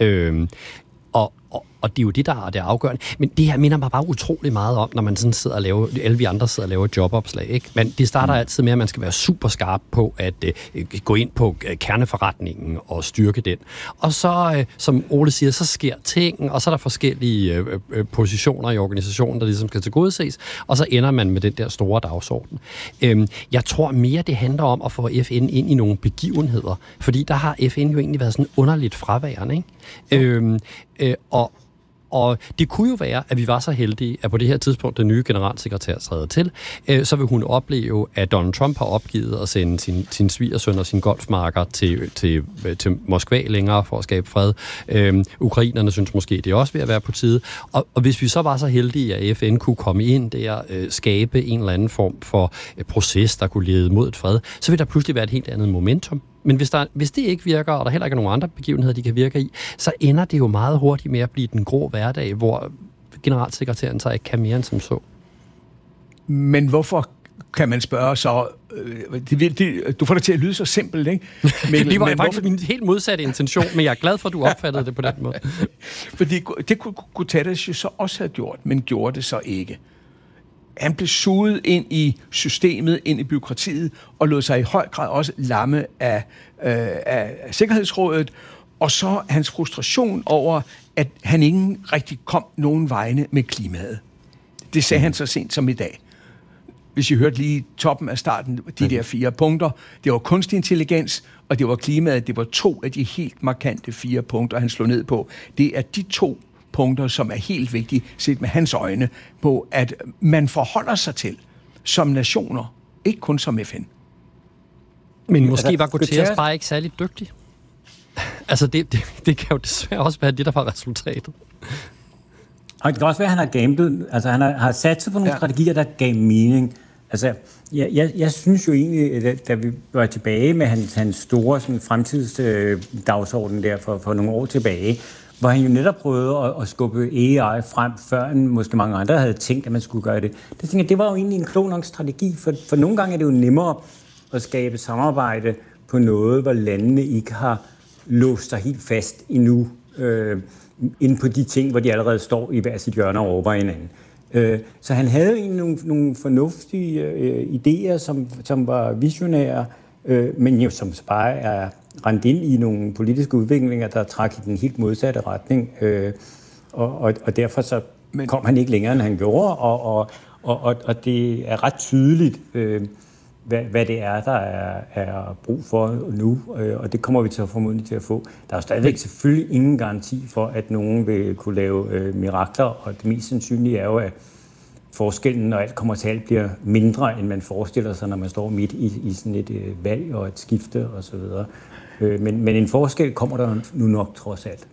Og det er jo det, der er det afgørende. Men det her minder mig bare utrolig meget om, når man sådan sidder og laver, alle vi andre sidder og laver jobopslag, ikke? Men det starter altid med, at man skal være super skarp på at gå ind på kerneforretningen og styrke den. Og så, som Ole siger, så sker ting, og så er der forskellige positioner i organisationen, der ligesom skal tilgodeses, og så ender man med den der store dagsorden. Jeg tror mere, det handler om at få FN ind i nogle begivenheder, fordi der har FN jo egentlig været sådan underligt fraværende, ikke? Og det kunne jo være, at vi var så heldige, at på det her tidspunkt, den nye generalsekretær træder til, så vil hun opleve, at Donald Trump har opgivet at sende sin svigersøn og sin golfmarker til Moskva længere for at skabe fred. Ukrainerne synes måske, det er også ved at være på tide. Og hvis vi så var så heldige, at FN kunne komme ind der, skabe en eller anden form for proces, der kunne lede mod et fred, så vil der pludselig være et helt andet momentum. Men hvis det ikke virker, og der heller ikke er nogen andre begivenheder, de kan virke i, så ender det jo meget hurtigt med at blive den grå hverdag, hvor generalsekretæren så ikke kan mere end som så. Men hvorfor kan man spørge så? Du får det til at lyde så simpelt, ikke? Det var faktisk min helt modsatte intention, men jeg er glad for, at du opfattede det på den måde. Fordi det kunne Guterres jo så også have gjort, men gjorde det så ikke. Han blev suget ind i systemet, ind i byråkratiet, og lod sig i høj grad også lamme af Sikkerhedsrådet, og så hans frustration over, at han ikke rigtig kom nogen vegne med klimaet. Det sagde han så sent som i dag. Hvis I hørte lige toppen af starten, de der 4 punkter, det var kunstig intelligens, og det var klimaet, det var 2 af de helt markante 4 punkter, han slog ned på. Det er de 2 punkter, som er helt vigtige, set med hans øjne, på at man forholder sig til som nationer, ikke kun som FN. Men måske var Guterres bare ikke særlig dygtig. Altså, det kan jo desværre også være det, der var resultatet. Og det kan også være, at han har gamblet. Altså, han har sat sig på nogle strategier, der gav mening. Altså, jeg synes jo egentlig, da vi var tilbage med hans store sådan, fremtidsdagsorden der for nogle år tilbage, hvor han jo netop prøvede at skubbe AI frem, før end måske mange andre havde tænkt, at man skulle gøre det. Det tænker jeg, det var jo egentlig en klog nok strategi, for nogle gange er det jo nemmere at skabe samarbejde på noget, hvor landene ikke har låst sig helt fast endnu, inde på de ting, hvor de allerede står i hver sit hjørne og over hinanden. Så han havde egentlig nogle fornuftige idéer, som var visionære, men jo som bare er rendt ind i nogle politiske udviklinger, der trak i den helt modsatte retning. Og derfor så kom han ikke længere, end han gjorde, og det er ret tydeligt, hvad det er, der er brug for nu, og det kommer vi til formodentlig til at få. Der er jo stadigvæk selvfølgelig ingen garanti for, at nogen vil kunne lave mirakler, og det mest sandsynlige er jo, forskellen, når alt kommer til alt, bliver mindre, end man forestiller sig, når man står midt i sådan et valg og et skifte osv. Men en forskel kommer der nu nok trods alt.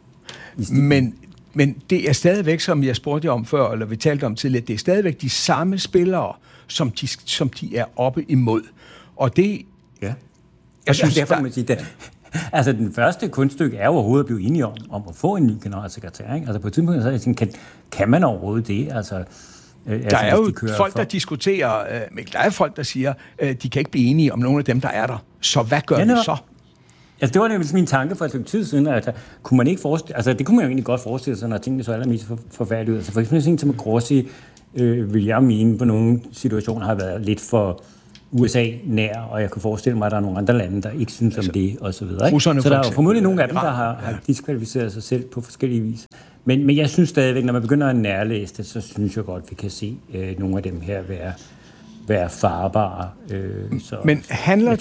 Men det er stadigvæk, som jeg spurgte jer om før, eller vi talte om tidligere, det er stadigvæk de samme spillere, som de er oppe imod. Og det... Ja. Jeg synes, derfor må man sige, altså, den første kunststykke er overhovedet at blive enige om at få en ny generalsekretær. Ikke? Altså, på et tidspunkt, så tænker, kan man overhovedet det? Altså, der er jo folk, der diskuterer, der er folk, der siger, de kan ikke blive enige om nogle af dem, der er der. Så hvad gør vi så? Altså, det var nemlig min tanke for et stykke tid siden, at kunne man ikke forestille, altså det kunne man jo egentlig godt forestille sig, når tingene så allermest forfærdeligt ud. Altså for eksempel ting som Grossi, vil jeg mene, på nogle situationer har været lidt for USA-nær, og jeg kan forestille mig, at der er nogle andre lande, der ikke synes om det, og så videre. Så der er jo formodentlig nogle af dem, der har diskvalificeret sig selv på forskellige vis. Men jeg synes stadigvæk, når man begynder at nærlæse det, så synes jeg godt, vi kan se nogle af dem her være farbare. Men handler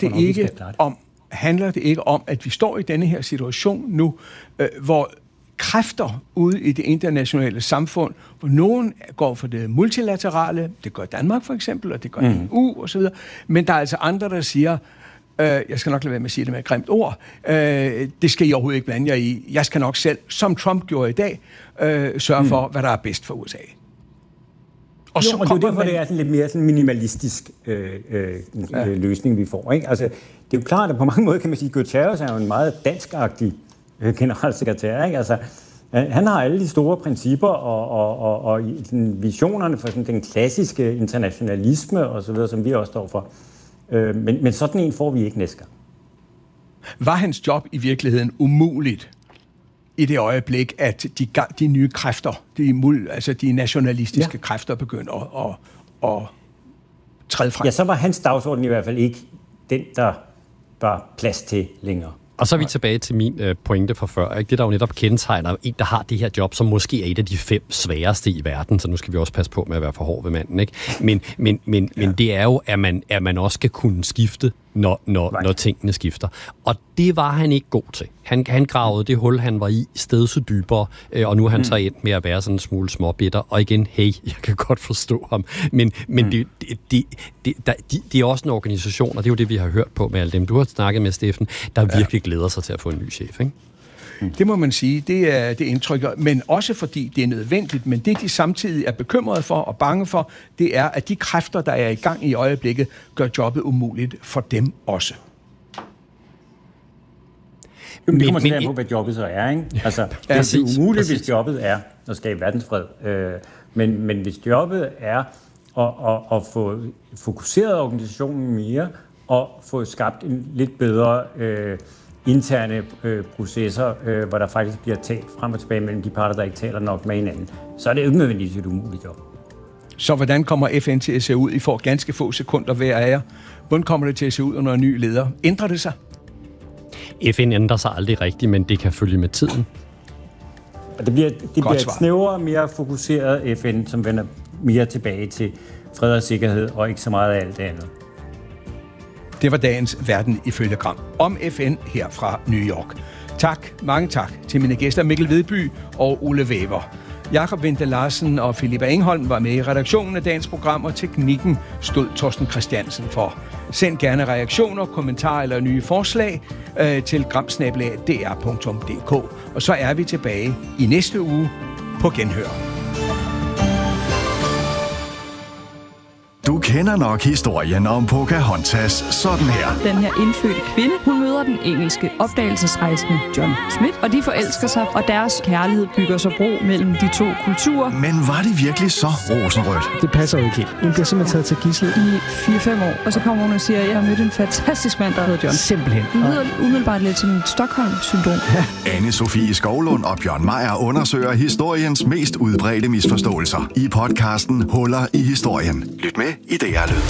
det ikke om, at vi står i denne her situation nu, hvor kræfter ude i det internationale samfund, hvor nogen går for det multilaterale, det gør Danmark for eksempel, og det gør EU og så videre, men der er altså andre, der siger, jeg skal nok lade være med at sige det med et grimt ord, det skal I overhovedet ikke blande jer i, jeg skal nok selv, som Trump gjorde i dag, sørge for, hvad der er bedst for USA. Og så det er derfor, det er sådan lidt mere sådan minimalistisk løsning, vi får. Ikke? Altså, det er jo klart, at på mange måder kan man sige, at Guterres er jo en meget danskagtig generalsekretær. Ikke? Altså, han har alle de store principper og visionerne for sådan den klassiske internationalisme og så videre, som vi også står for. Men sådan en får vi ikke næste gang. Var hans job i virkeligheden umuligt i det øjeblik, at de nye kræfter, de nationalistiske kræfter begynder at træde frem? Ja, så var hans dagsorden i hvert fald ikke den, der var plads til længere. Og så er vi tilbage til min pointe fra før. Ikke? Det, der jo netop kendetegner en, der har det her job, som måske er et af de 5 sværeste i verden, så nu skal vi også passe på med at være for hård ved manden. Ikke? Men det er jo, at man også skal kunne skifte, når tingene skifter. Og det var han ikke god til. Han gravede det hul, han var i, stedse dybere, og nu er han så endt med at være sådan en smule småbitter. Og igen, hey, jeg kan godt forstå ham. Men det er også en organisation, og det er jo det, vi har hørt på med alle dem, du har snakket med, Steffen, der virkelig glæder sig til at få en ny chef, ikke? Det må man sige, det er det indtryk, men også fordi det er nødvendigt, men det de samtidig er bekymrede for og bange for, det er, at de kræfter, der er i gang i øjeblikket, gør jobbet umuligt for dem også. Det kommer sådan på, hvad jobbet så er, ikke? Altså, det er umuligt, hvis jobbet er at skabe verdensfred. Men hvis jobbet er at få fokuseret organisationen mere, og få skabt en lidt bedre interne processer, hvor der faktisk bliver talt frem og tilbage mellem de parter, der ikke taler nok med hinanden, så er det jo ikke nødvendigvis et umuligt job. Så hvordan kommer FN til at se ud? I får ganske få sekunder hver af jer. Hvordan kommer det til at se ud under en ny leder? Ændrer det sig? FN ændrer sig aldrig rigtigt, men det kan følge med tiden. Og det bliver et snævrere, mere fokuseret FN, som vender mere tilbage til fred og sikkerhed, og ikke så meget af alt det andet. Det var dagens Verden ifølge Gram om FN her fra New York. Tak, mange tak til mine gæster Mikkel Vedby og Ole Wever. Jakob Winther Larsen og Filippa Engholm var med i redaktionen af dagens program, og teknikken stod Torsten Christiansen for. Send gerne reaktioner, kommentarer eller nye forslag til gram@dr.dk. Og så er vi tilbage i næste uge på Genhør. Du kender nok historien om Pocahontas sådan her. Den her indfødte kvinde, hun møder den engelske opdagelsesrejsende John Smith, og de forelsker sig, og deres kærlighed bygger sig bro mellem de to kulturer. Men var det virkelig så rosenrødt? Det passer jo ikke helt. Hun bliver simpelthen taget til gidsel i 4-5 år, og så kommer hun og siger, at jeg har mødt en fantastisk mand, der hedder John. Simpelthen. Det lyder umiddelbart lidt som et Stockholm-syndrom. Ja. Anne-Sophie Skovlund og Bjørn Meier undersøger historiens mest udbredte misforståelser i podcasten Huller i historien. Lyt med i DR Lyd.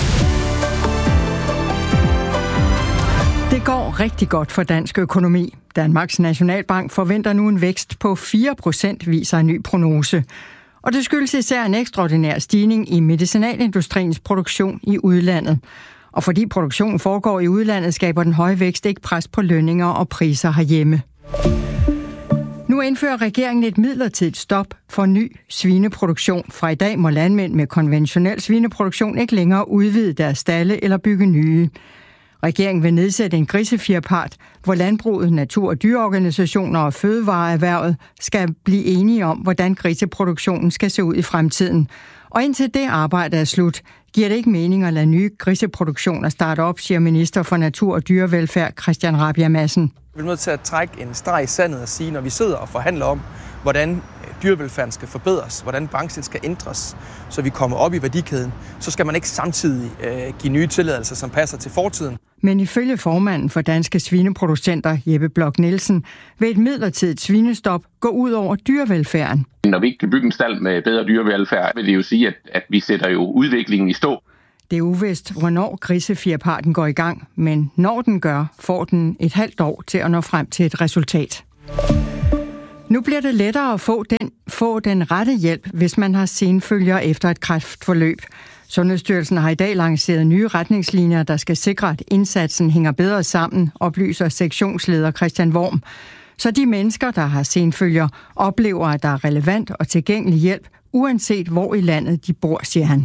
Det går rigtig godt for dansk økonomi. Danmarks Nationalbank forventer nu en vækst på 4%, viser en ny prognose. Og det skyldes især en ekstraordinær stigning i medicinalindustriens produktion i udlandet. Og fordi produktionen foregår i udlandet, skaber den høje vækst ikke pres på lønninger og priser herhjemme. Nu Nu indfører regeringen et midlertidigt stop for ny svineproduktion. Fra i dag må landmænd med konventionel svineproduktion ikke længere udvide deres stalde eller bygge nye. Regeringen vil nedsætte en grisefjerpart, hvor landbruget, natur- og dyreorganisationer og fødevareerhvervet skal blive enige om, hvordan griseproduktionen skal se ud i fremtiden. Og indtil det arbejde er slut, giver det ikke mening at lade nye griseproduktioner starte op, siger minister for natur- og dyrevelfærd Christian Rabjerg Madsen. Vi er nødt til at trække en streg i sandet og sige, når vi sidder og forhandler om, hvordan dyrevelfærden skal forbedres, hvordan branchen skal ændres, så vi kommer op i værdikæden, så skal man ikke samtidig give nye tilladelser, som passer til fortiden. Men ifølge formanden for Danske Svineproducenter, Jeppe Bloch Nielsen, vil et midlertidigt svinestop gå ud over dyrevelfærden. Når vi ikke kan bygge en stald med bedre dyrevelfærd, vil det jo sige, at vi sætter jo udviklingen i stå. Det er uvist, hvornår grisefjerparten går i gang, men når den gør, får den et halvt år til at nå frem til et resultat. Nu bliver det lettere at få den rette hjælp, hvis man har senfølger efter et kræftforløb. Sundhedsstyrelsen har i dag lanceret nye retningslinjer, der skal sikre, at indsatsen hænger bedre sammen, oplyser sektionsleder Christian Worm. Så de mennesker, der har senfølger, oplever, at der er relevant og tilgængelig hjælp, uanset hvor i landet de bor, siger han.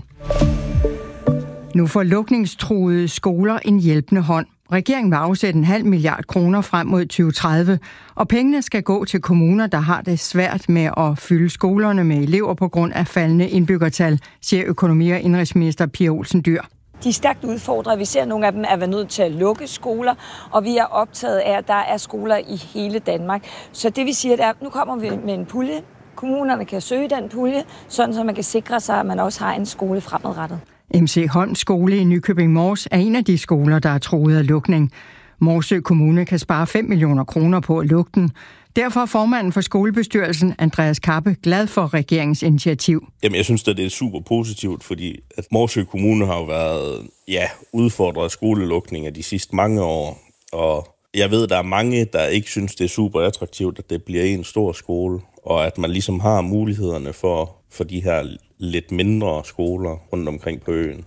Nu får lukningstruede skoler en hjælpende hånd. Regeringen vil afsætte 0,5 milliard kroner frem mod 2030, og pengene skal gå til kommuner, der har det svært med at fylde skolerne med elever på grund af faldende indbyggertal, siger økonomi- og indenrigsminister Pia Olsen Dyhr. De er stærkt udfordrede. Vi ser, at nogle af dem er nødt til at lukke skoler, og vi er optaget af, at der er skoler i hele Danmark. Så det vi siger, at nu kommer vi med en pulje. Kommunerne kan søge den pulje, sådan så man kan sikre sig, at man også har en skole fremadrettet. MC Holm Skole i Nykøbing Mors er en af de skoler, der er truet af lukning. Morsø Kommune kan spare 5 millioner kroner på at lukke den. Derfor er formanden for skolebestyrelsen, Andreas Kappe, glad for regeringens initiativ. Jamen, jeg synes, at det er super positivt, fordi at Morsø Kommune har jo været udfordret af skolelukninger de sidste mange år. Og jeg ved, at der er mange, der ikke synes, det er super attraktivt, at det bliver en stor skole, og at man ligesom har mulighederne for de her lidt mindre skoler rundt omkring på øen.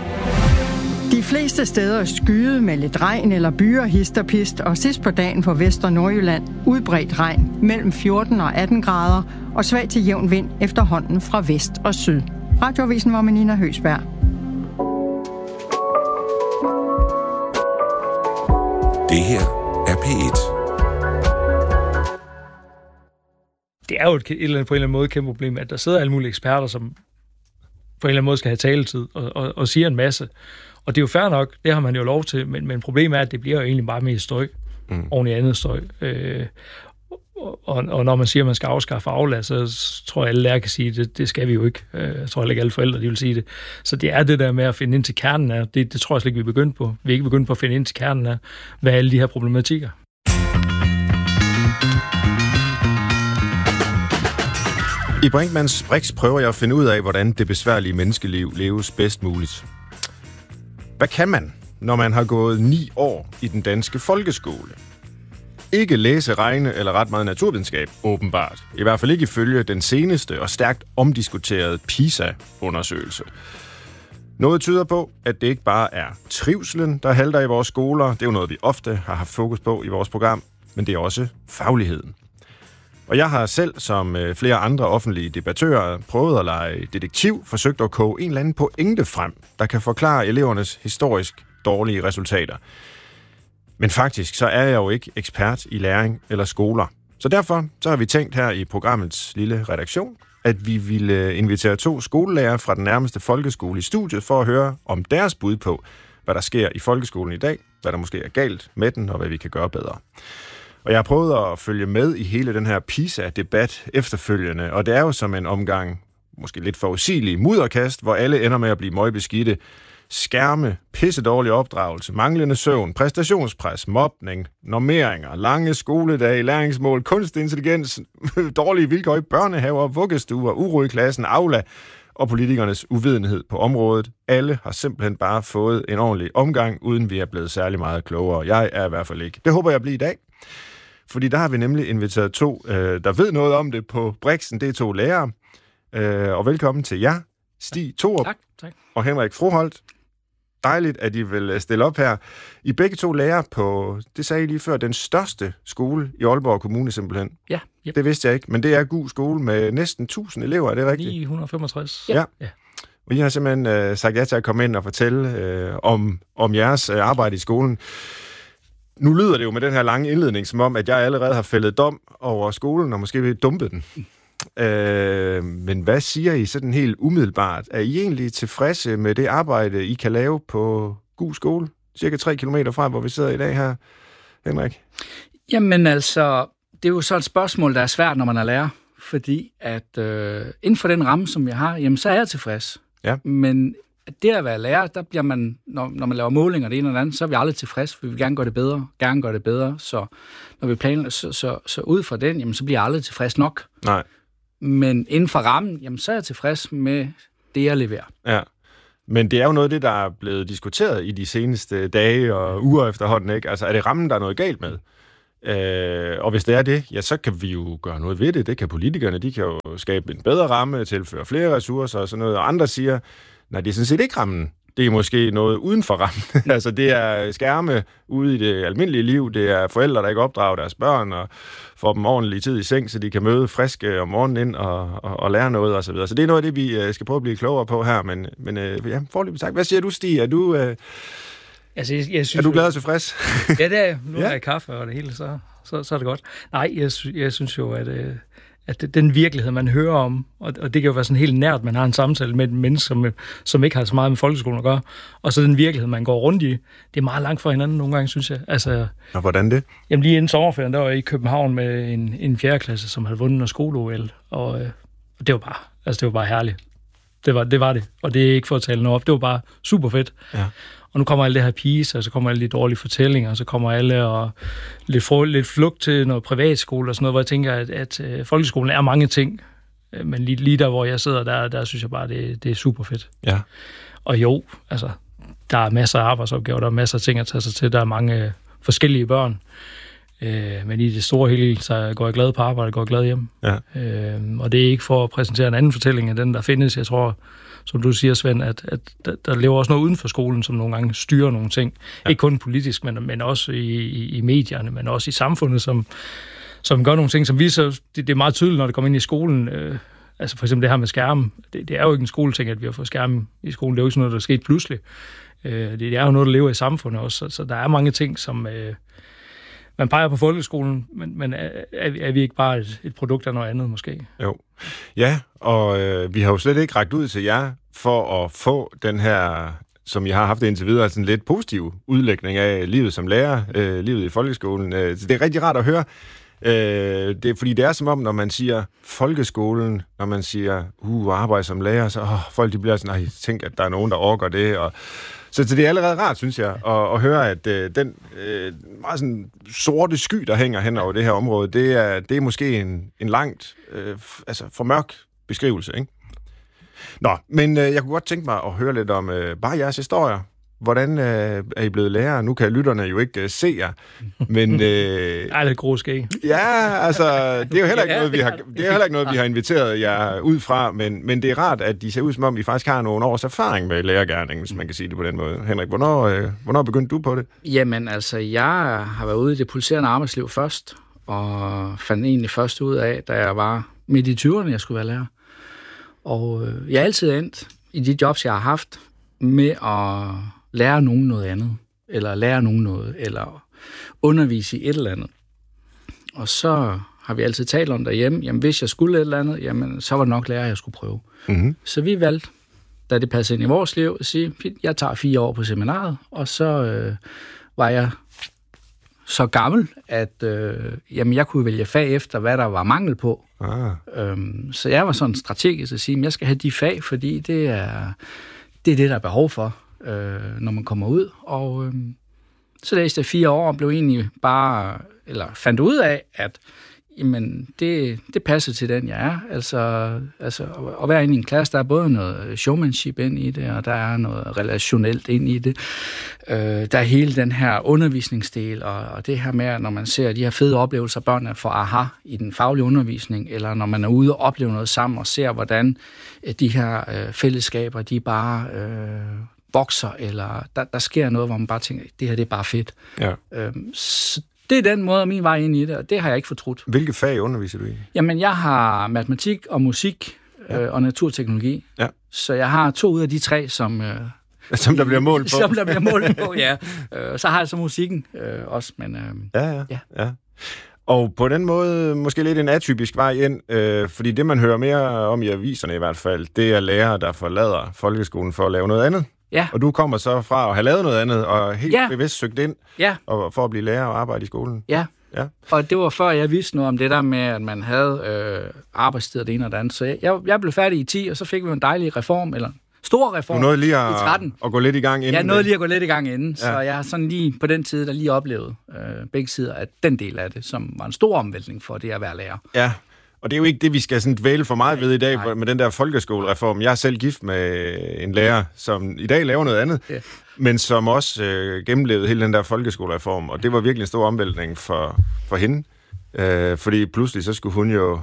De fleste steder skyde med lidt regn eller byer hist og pist, og sidst på dagen for Vest- og Nordjylland udbredt regn mellem 14 og 18 grader og svag til jævn vind efterhånden fra vest og syd. Radioavisen var med Nina Høsberg. Det her er P1. Det er jo på en eller anden måde et kæmpe problem, at der sidder alle mulige eksperter, som på en eller anden måde skal have taletid og siger en masse. Og det er jo fair nok, det har man jo lov til, men problemet er, at det bliver jo egentlig bare mere støj, oven i andet støj. Og når man siger, at man skal afskaffe aflad, så tror jeg, alle lærere kan sige, at det skal vi jo ikke. Jeg tror ikke, alle forældre de vil sige det. Så det er det der med at finde ind til kernen af, det tror jeg slet ikke, vi er begyndt på. Vi er ikke begyndt på at finde ind til kernen af, hvad alle de her problematikker. I Brinkmanns Brix prøver jeg at finde ud af, hvordan det besværlige menneskeliv leves bedst muligt. Hvad kan man, når man har gået 9 år i den danske folkeskole? Ikke læse, regne eller ret meget naturvidenskab, åbenbart. I hvert fald ikke ifølge den seneste og stærkt omdiskuterede PISA-undersøgelse. Noget tyder på, at det ikke bare er trivselen, der halter i vores skoler. Det er jo noget, vi ofte har haft fokus på i vores program, men det er også fagligheden. Og jeg har selv, som flere andre offentlige debattører, prøvet at lege detektiv, forsøgt at koge en eller anden pointe frem, der kan forklare elevernes historisk dårlige resultater. Men faktisk, så er jeg jo ikke ekspert i læring eller skoler. Så derfor så har vi tænkt her i programmets lille redaktion, at vi ville invitere 2 skolelærere fra den nærmeste folkeskole i studiet for at høre om deres bud på, hvad der sker i folkeskolen i dag, hvad der måske er galt med den, og hvad vi kan gøre bedre. Og jeg har prøvet at følge med i hele den her PISA-debat efterfølgende, og det er jo som en omgang, måske lidt forudsigelig mudderkast, hvor alle ender med at blive møgbeskidte. Skærme, pissedårlig opdragelse, manglende søvn, præstationspres, mobning, normeringer, lange skoledage, læringsmål, kunstig intelligens, dårlige vilkår i børnehaver, vuggestuer, uro i klassen, aula og politikernes uvidenhed på området. Alle har simpelthen bare fået en ordentlig omgang, uden vi er blevet særlig meget klogere. Jeg er i hvert fald ikke. Det håber jeg bliver i dag. Fordi der har vi nemlig inviteret 2, der ved noget om det på Brixen. Det er 2 lærere. Og velkommen til jer, Stig Thorup tak. og Henrik Froholt. Dejligt, at I vil stille op her. I begge to lærer på, det sagde I lige før, den største skole i Aalborg Kommune simpelthen. Ja. Yep. Det vidste jeg ikke, men det er Gug skole med næsten 1000 elever, er det rigtigt? 965. Ja. Og I har simpelthen sagt ja til at komme ind og fortælle om jeres arbejde i skolen. Nu lyder det jo med den her lange indledning, som om, at jeg allerede har fældet dom over skolen, og måske vil dumpe den. Men hvad siger I sådan helt umiddelbart? Er I egentlig tilfredse med det arbejde, I kan lave på Gug skole? Cirka 3 kilometer fra, hvor vi sidder i dag her, Henrik? Jamen altså, det er jo så et spørgsmål, der er svært, når man er lærer. Fordi at inden for den ramme, som jeg har, jamen så er jeg tilfreds. Ja. Men det at være lærer, der bliver man, når man laver målinger det ene eller andet, så er vi aldrig tilfreds, for vi vil gerne gøre det bedre, Så når vi planlægger, så ud fra den, jamen så bliver jeg aldrig tilfreds nok. Nej. Men inden for rammen, jamen så er jeg tilfreds med det, jeg leverer. Ja. Men det er jo noget af det, der er blevet diskuteret i de seneste dage og uger efterhånden, ikke? Altså, er det rammen, der er noget galt med? Og hvis det er det, ja, så kan vi jo gøre noget ved det. Det kan politikerne, de kan jo skabe en bedre ramme, tilføre flere ressourcer og sådan noget. Og andre siger, nej, det er sådan set ikke rammen. Det er måske noget uden for rammen. Altså, det er skærme ude i det almindelige liv. Det er forældre, der ikke opdrager deres børn og får dem ordentlig tid i seng, så de kan møde friske om morgenen ind og lære noget og så videre. Så det er noget af det, vi skal prøve at blive klogere på her. Men ja, foreløbig tak. Hvad siger du, Stig? Er du... Altså, jeg synes, er du glad og tilfreds? Ja, det er jeg. Nu har jeg kaffe og det hele, så er det godt. Nej, jeg synes jo, at den virkelighed, man hører om, og det kan jo være sådan helt nært, man har en samtale med et menneske, som ikke har så meget med folkeskolen at gøre, og så den virkelighed, man går rundt i, det er meget langt fra hinanden nogle gange, synes jeg. Altså, og hvordan det? Jamen lige inden sommerferien, der var jeg i København med en 4. klasse, som havde vundet noget skole-OL, og det var bare herligt. Det var det, og det er ikke for at tale noget op, det var bare super fedt. Ja. Og nu kommer alle det her PISA, og så kommer alle de dårlige fortællinger, og så kommer alle og lidt flugt til noget privatskole og sådan noget, hvor jeg tænker, at folkeskolen er mange ting. Men lige der, hvor jeg sidder, der synes jeg bare, det er super fedt. Ja. Og jo, altså, der er masser af arbejdsopgaver, der er masser af ting at tage sig til, der er mange forskellige børn. Men i det store hele, så går jeg glad på arbejde, går jeg glad hjem. Ja. Og det er ikke for at præsentere en anden fortælling af den, der findes. Jeg tror, som du siger, Svend, at der lever også noget uden for skolen, som nogle gange styrer nogle ting. Ja. Ikke kun politisk, men også i medierne, men også i samfundet, som gør nogle ting, som viser, det er meget tydeligt, når det kommer ind i skolen. Altså for eksempel det her med skærmen. Det er jo ikke en skoleting, at vi har fået skærmen i skolen. Det er jo ikke sådan noget, der er sket pludselig. Det er jo noget, der lever i samfundet også. Så der er mange ting, som... Man peger på folkeskolen, men er vi ikke bare et produkt af noget andet, måske? Jo. Ja, og vi har jo slet ikke rakt ud til jer for at få den her, som jeg har haft indtil videre, sådan lidt positiv udlægning af livet som lærer, livet i folkeskolen. Så det er rigtig rart at høre. Det er, fordi det er som om, når man siger folkeskolen, når man siger, arbejde som lærer, så folk de bliver sådan, tænk, at der er nogen, der orker det, og så det er allerede rart, synes jeg, at høre, at den meget sådan sorte sky, der hænger hen over det her område, det er måske en langt, for mørk beskrivelse, ikke? Nå, men jeg kunne godt tænke mig at høre lidt om bare jeres historier. Hvordan er I blevet lærer? Nu kan lytterne jo ikke se jer, men... Ej, det er groskæg. Ja, altså, det er jo heller ikke noget, vi har inviteret jer ud fra, men det er rart, at de ser ud, som om I faktisk har nogle års erfaring med lærergerningen, hvis man kan sige det på den måde. Henrik, hvornår begyndte du på det? Jamen, altså, jeg har været ude i det pulserende arbejdsliv først, og fandt egentlig først ud af, da jeg var midt i 20'erne, jeg skulle være lærer. Og jeg har altid endt i de jobs, jeg har haft, med at lære nogen noget andet, eller lære nogen noget, eller undervise i et eller andet. Og så har vi altid talt om derhjemme, jamen hvis jeg skulle et eller andet, jamen så var det nok lærer, jeg skulle prøve. Mm-hmm. Så vi valgte, da det passede ind i vores liv, at sige, jeg tager 4 år på seminaret, og så var jeg så gammel, at jamen, jeg kunne vælge fag efter, hvad der var mangel på. Så jeg var sådan strategisk at sige, at jeg skal have de fag, fordi det er det, der er behov for, når man kommer ud. Og så læste jeg 4 år og blev egentlig bare, eller fandt ud af, at jamen, det passer til den, jeg er. Altså at være inde i en klasse, der er både noget showmanship ind i det, og der er noget relationelt ind i det. Der er hele den her undervisningsdel, og det her med, når man ser de her fede oplevelser, børnene får aha i den faglige undervisning, eller når man er ude og oplever noget sammen, og ser, hvordan de her fællesskaber, de bare vokser, eller der sker noget, hvor man bare tænker, det her det er bare fedt. Ja. Så det er den måde, min vej ind i det, og det har jeg ikke fortrudt. Hvilke fag underviser du i? Jamen, jeg har matematik og musik og naturteknologi. Ja. Så jeg har 2 ud af de 3, som der bliver målt på. Som der bliver målt på, ja. Så har jeg så musikken også, men... Ja. Og på den måde, måske lidt en atypisk vej ind, fordi det, man hører mere om i aviserne i hvert fald, det er lærere, der forlader folkeskolen for at lave noget andet. Ja. Og du kommer så fra at have lavet noget andet, og helt bevidst søgt ind og for at blive lærer og arbejde i skolen. Ja. Og det var før, jeg vidste noget om det der med, at man havde arbejdstid og det ene og det andet. Så jeg blev færdig i 10, og så fik vi en dejlig reform, eller stor reform, du nåede lige i 13. at gå lidt i gang inden. Jeg nåede lige at gå lidt i gang inden, så jeg har sådan lige på den tid, der lige oplevet begge sider af den del af det, som var en stor omvæltning for det at være lærer. Ja, og det er jo ikke det, vi skal sådan dvæle for meget ved i dag med den der folkeskolereform. Jeg er selv gift med en lærer, som i dag laver noget andet, men som også gennemlevede hele den der folkeskolereform, og det var virkelig en stor omvæltning for hende, fordi pludselig så skulle hun jo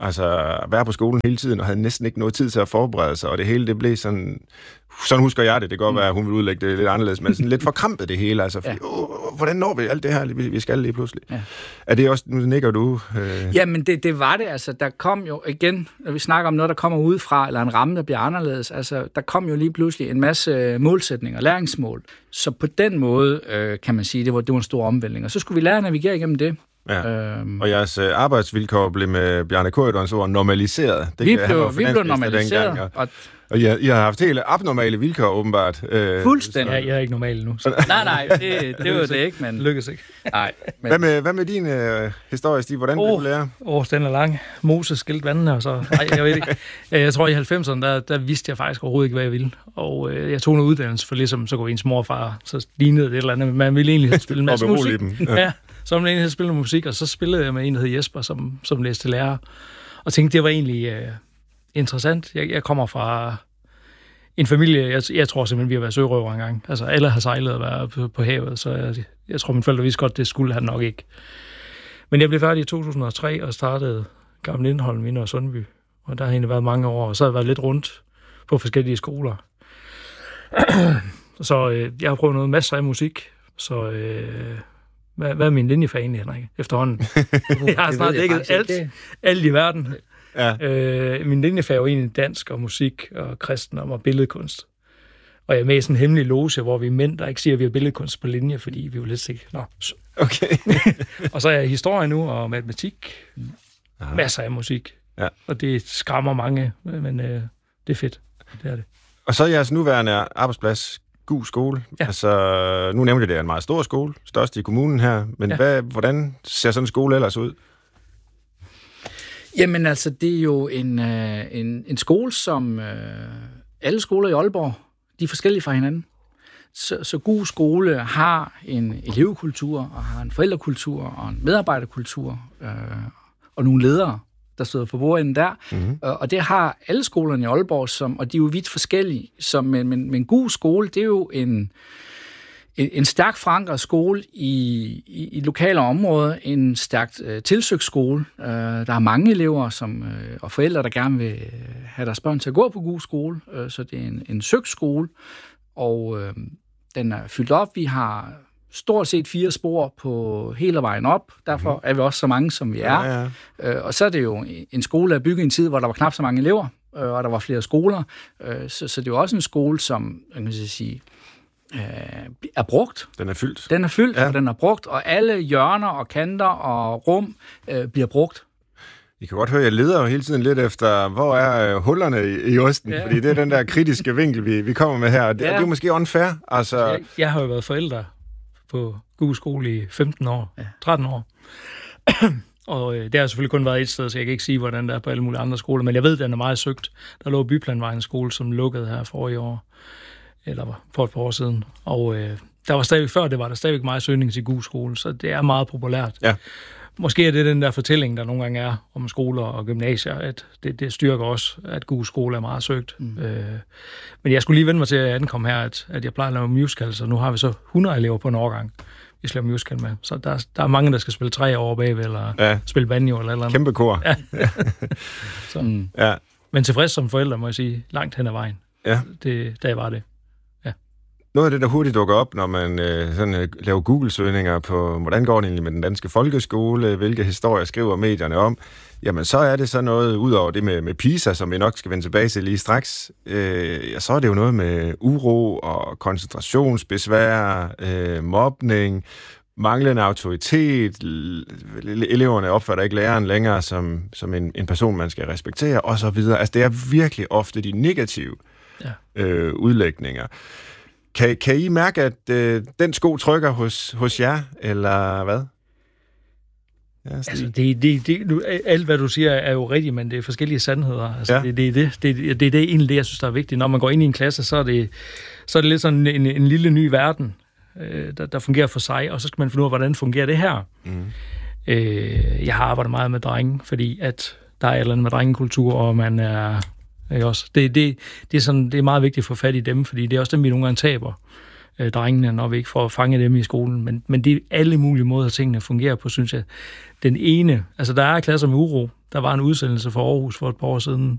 være på skolen hele tiden, og havde næsten ikke noget tid til at forberede sig, og det hele, det blev sådan husker jeg det. Det kan godt være, at hun vil udlægge det lidt anderledes, men sådan lidt forkrampet det hele, fordi, hvordan når vi alt det her, vi skal lige pludselig? Ja. Er det også, nu nikker du? Jamen, det var det, der kom jo igen, når vi snakker om noget, der kommer udefra, eller en ramme, der bliver anderledes, der kom jo lige pludselig en masse målsætninger, læringsmål, så på den måde, kan man sige, det var en stor omvæltning, og så skulle vi lære at navigere igennem det. Ja. Og jeres arbejdsvilkår blev med Bjarne Corydons ord normaliseret. Vi blev normaliseret. Og I har haft helt abnormale vilkår, åbenbart. Fuldstændig. Jeg er ikke normal nu. Nej, det var det ikke, men... Lykkes ikke. Nej. Men... Hvad med din historie, Stig? Hvordan blev du lærer? Den er lang. Moses skilte vandene, og så... Nej, jeg ved ikke. Jeg tror, i 90'erne, der vidste jeg faktisk overhovedet ikke, hvad jeg ville. Og jeg tog en uddannelse, for ligesom så går ens morfar, så lignede det et eller andet. Man ville egentlig spille en masse musik. Ja, så man egentlig spille musik, og så spillede jeg med en, der hed Jesper, som læste lærer. Og tænkte, det var egentlig... interessant. Jeg kommer fra en familie, jeg tror simpelthen, vi har været sørøver engang. Alle har sejlet og været på havet, så jeg tror, mine forældre vidste godt, det skulle han nok ikke. Men jeg blev færdig i 2003 og startede Gammel Lindholm, Vinder og Sundby. Og der har egentlig været mange år, og så har jeg været lidt rundt på forskellige skoler. Så jeg har prøvet masser af musik, så hvad er min linjefag egentlig, Henrik, efterhånden? Jeg har snart dækket alt i verden. Ja. Min linjefag er jo egentlig dansk og musik og kristendom og billedkunst. Og jeg er med i sådan en hemmelig loge, hvor vi er mænd, der ikke siger, at vi har billedkunst på linje, fordi vi er jo lidt sikkert. Okay. Og så er jeg historie nu og matematik. Masser af musik. Ja. Og det skræmmer mange, men det er fedt. Det er det. Og så er jeres nuværende arbejdsplads Gug Skole. Ja. Nu nævnte jeg, det er en meget stor skole, størst i kommunen her. Men hvordan ser sådan en skole ellers ud? Jamen det er jo en skole, som alle skoler i Aalborg, de er forskellige fra hinanden. Så Gug Skole har en elevkultur, og har en forældrekultur, og en medarbejderkultur, og nogle ledere, der sidder for bordenden der. Mm-hmm. Og det har alle skolerne i Aalborg, og de er jo vidt forskellige. Men Gug Skole, det er jo en stærk forankret skole i lokale områder, en stærkt tilsøgt skole. Der er mange elever og forældre, der gerne vil have deres børn til at gå på Gug Skole, så det er en søgt skole, og den er fyldt op. Vi har stort set 4 spor på hele vejen op, derfor er vi også så mange, som vi er. Ja. Og så er det jo en skole, der er bygget i en tid, hvor der var knap så mange elever, og der var flere skoler, så det er jo også en skole, som jeg kan sige, er brugt. Den er fyldt. Den er fyldt, og den er brugt, og alle hjørner og kanter og rum bliver brugt. I kan godt høre, at jeg leder jo hele tiden lidt efter, hvor er hullerne i osten, fordi det er den der kritiske vinkel, vi kommer med her. Det er jo måske unfair. Jeg har jo været forælder på Gug Skole i 15 år, 13 år. Og det har selvfølgelig kun været et sted, så jeg kan ikke sige, hvordan det er på alle mulige andre skoler, men jeg ved, at den er meget søgt. Der lå Byplanvejens skole, som lukkede her forrige år, eller for et par år siden. Og der var stadigvæk meget søgning til Gug Skole, så det er meget populært. Ja. Måske er det den der fortælling, der nogle gange er om skoler og gymnasier, at det styrker også, at Gug Skole er meget søgt. Men jeg skulle lige vende mig til at ankomme her, at jeg plejer at lave musical, så nu har vi så 100 elever på en årgang, vi skal lave musical med. Så der er mange, der skal spille 3 år bagved, eller spille banjo eller eller andet. Kæmpe kor. Ja. Men tilfreds som forældre, må jeg sige, langt hen ad vejen. Ja. Da jeg var det. Ja. noget af det, der hurtigt dukker op, når man laver Google-søgninger på, hvordan går det egentlig med den danske folkeskole, hvilke historier skriver medierne om, jamen så er det så noget, ud over det med PISA, som vi nok skal vende tilbage til lige straks, så er det jo noget med uro og koncentrationsbesvær, mobning, manglende autoritet, eleverne opfatter ikke læreren længere som en person, man skal respektere, og så videre. Altså det er virkelig ofte de negative udlægninger. Kan I mærke, at den sko trykker hos jer, eller hvad? Ja, altså, alt, hvad du siger, er jo rigtigt, men det er forskellige sandheder. Altså, det er egentlig det, jeg synes, der er vigtigt. Når man går ind i en klasse, så er det lidt sådan en lille ny verden, der fungerer for sig, og så skal man finde ud af, hvordan fungerer det her. Jeg har arbejdet meget med drenge, fordi at der er et eller andet med drengekultur, og man er... Også. Det er meget vigtigt at få fat i dem, fordi det er også dem, vi nogle gange taber, drengene, når vi ikke får fanget dem i skolen. Men det er alle mulige måder, tingene fungerer på, synes jeg. Den ene, altså der er klasser med uro. Der var en udsendelse fra Aarhus for et par år siden,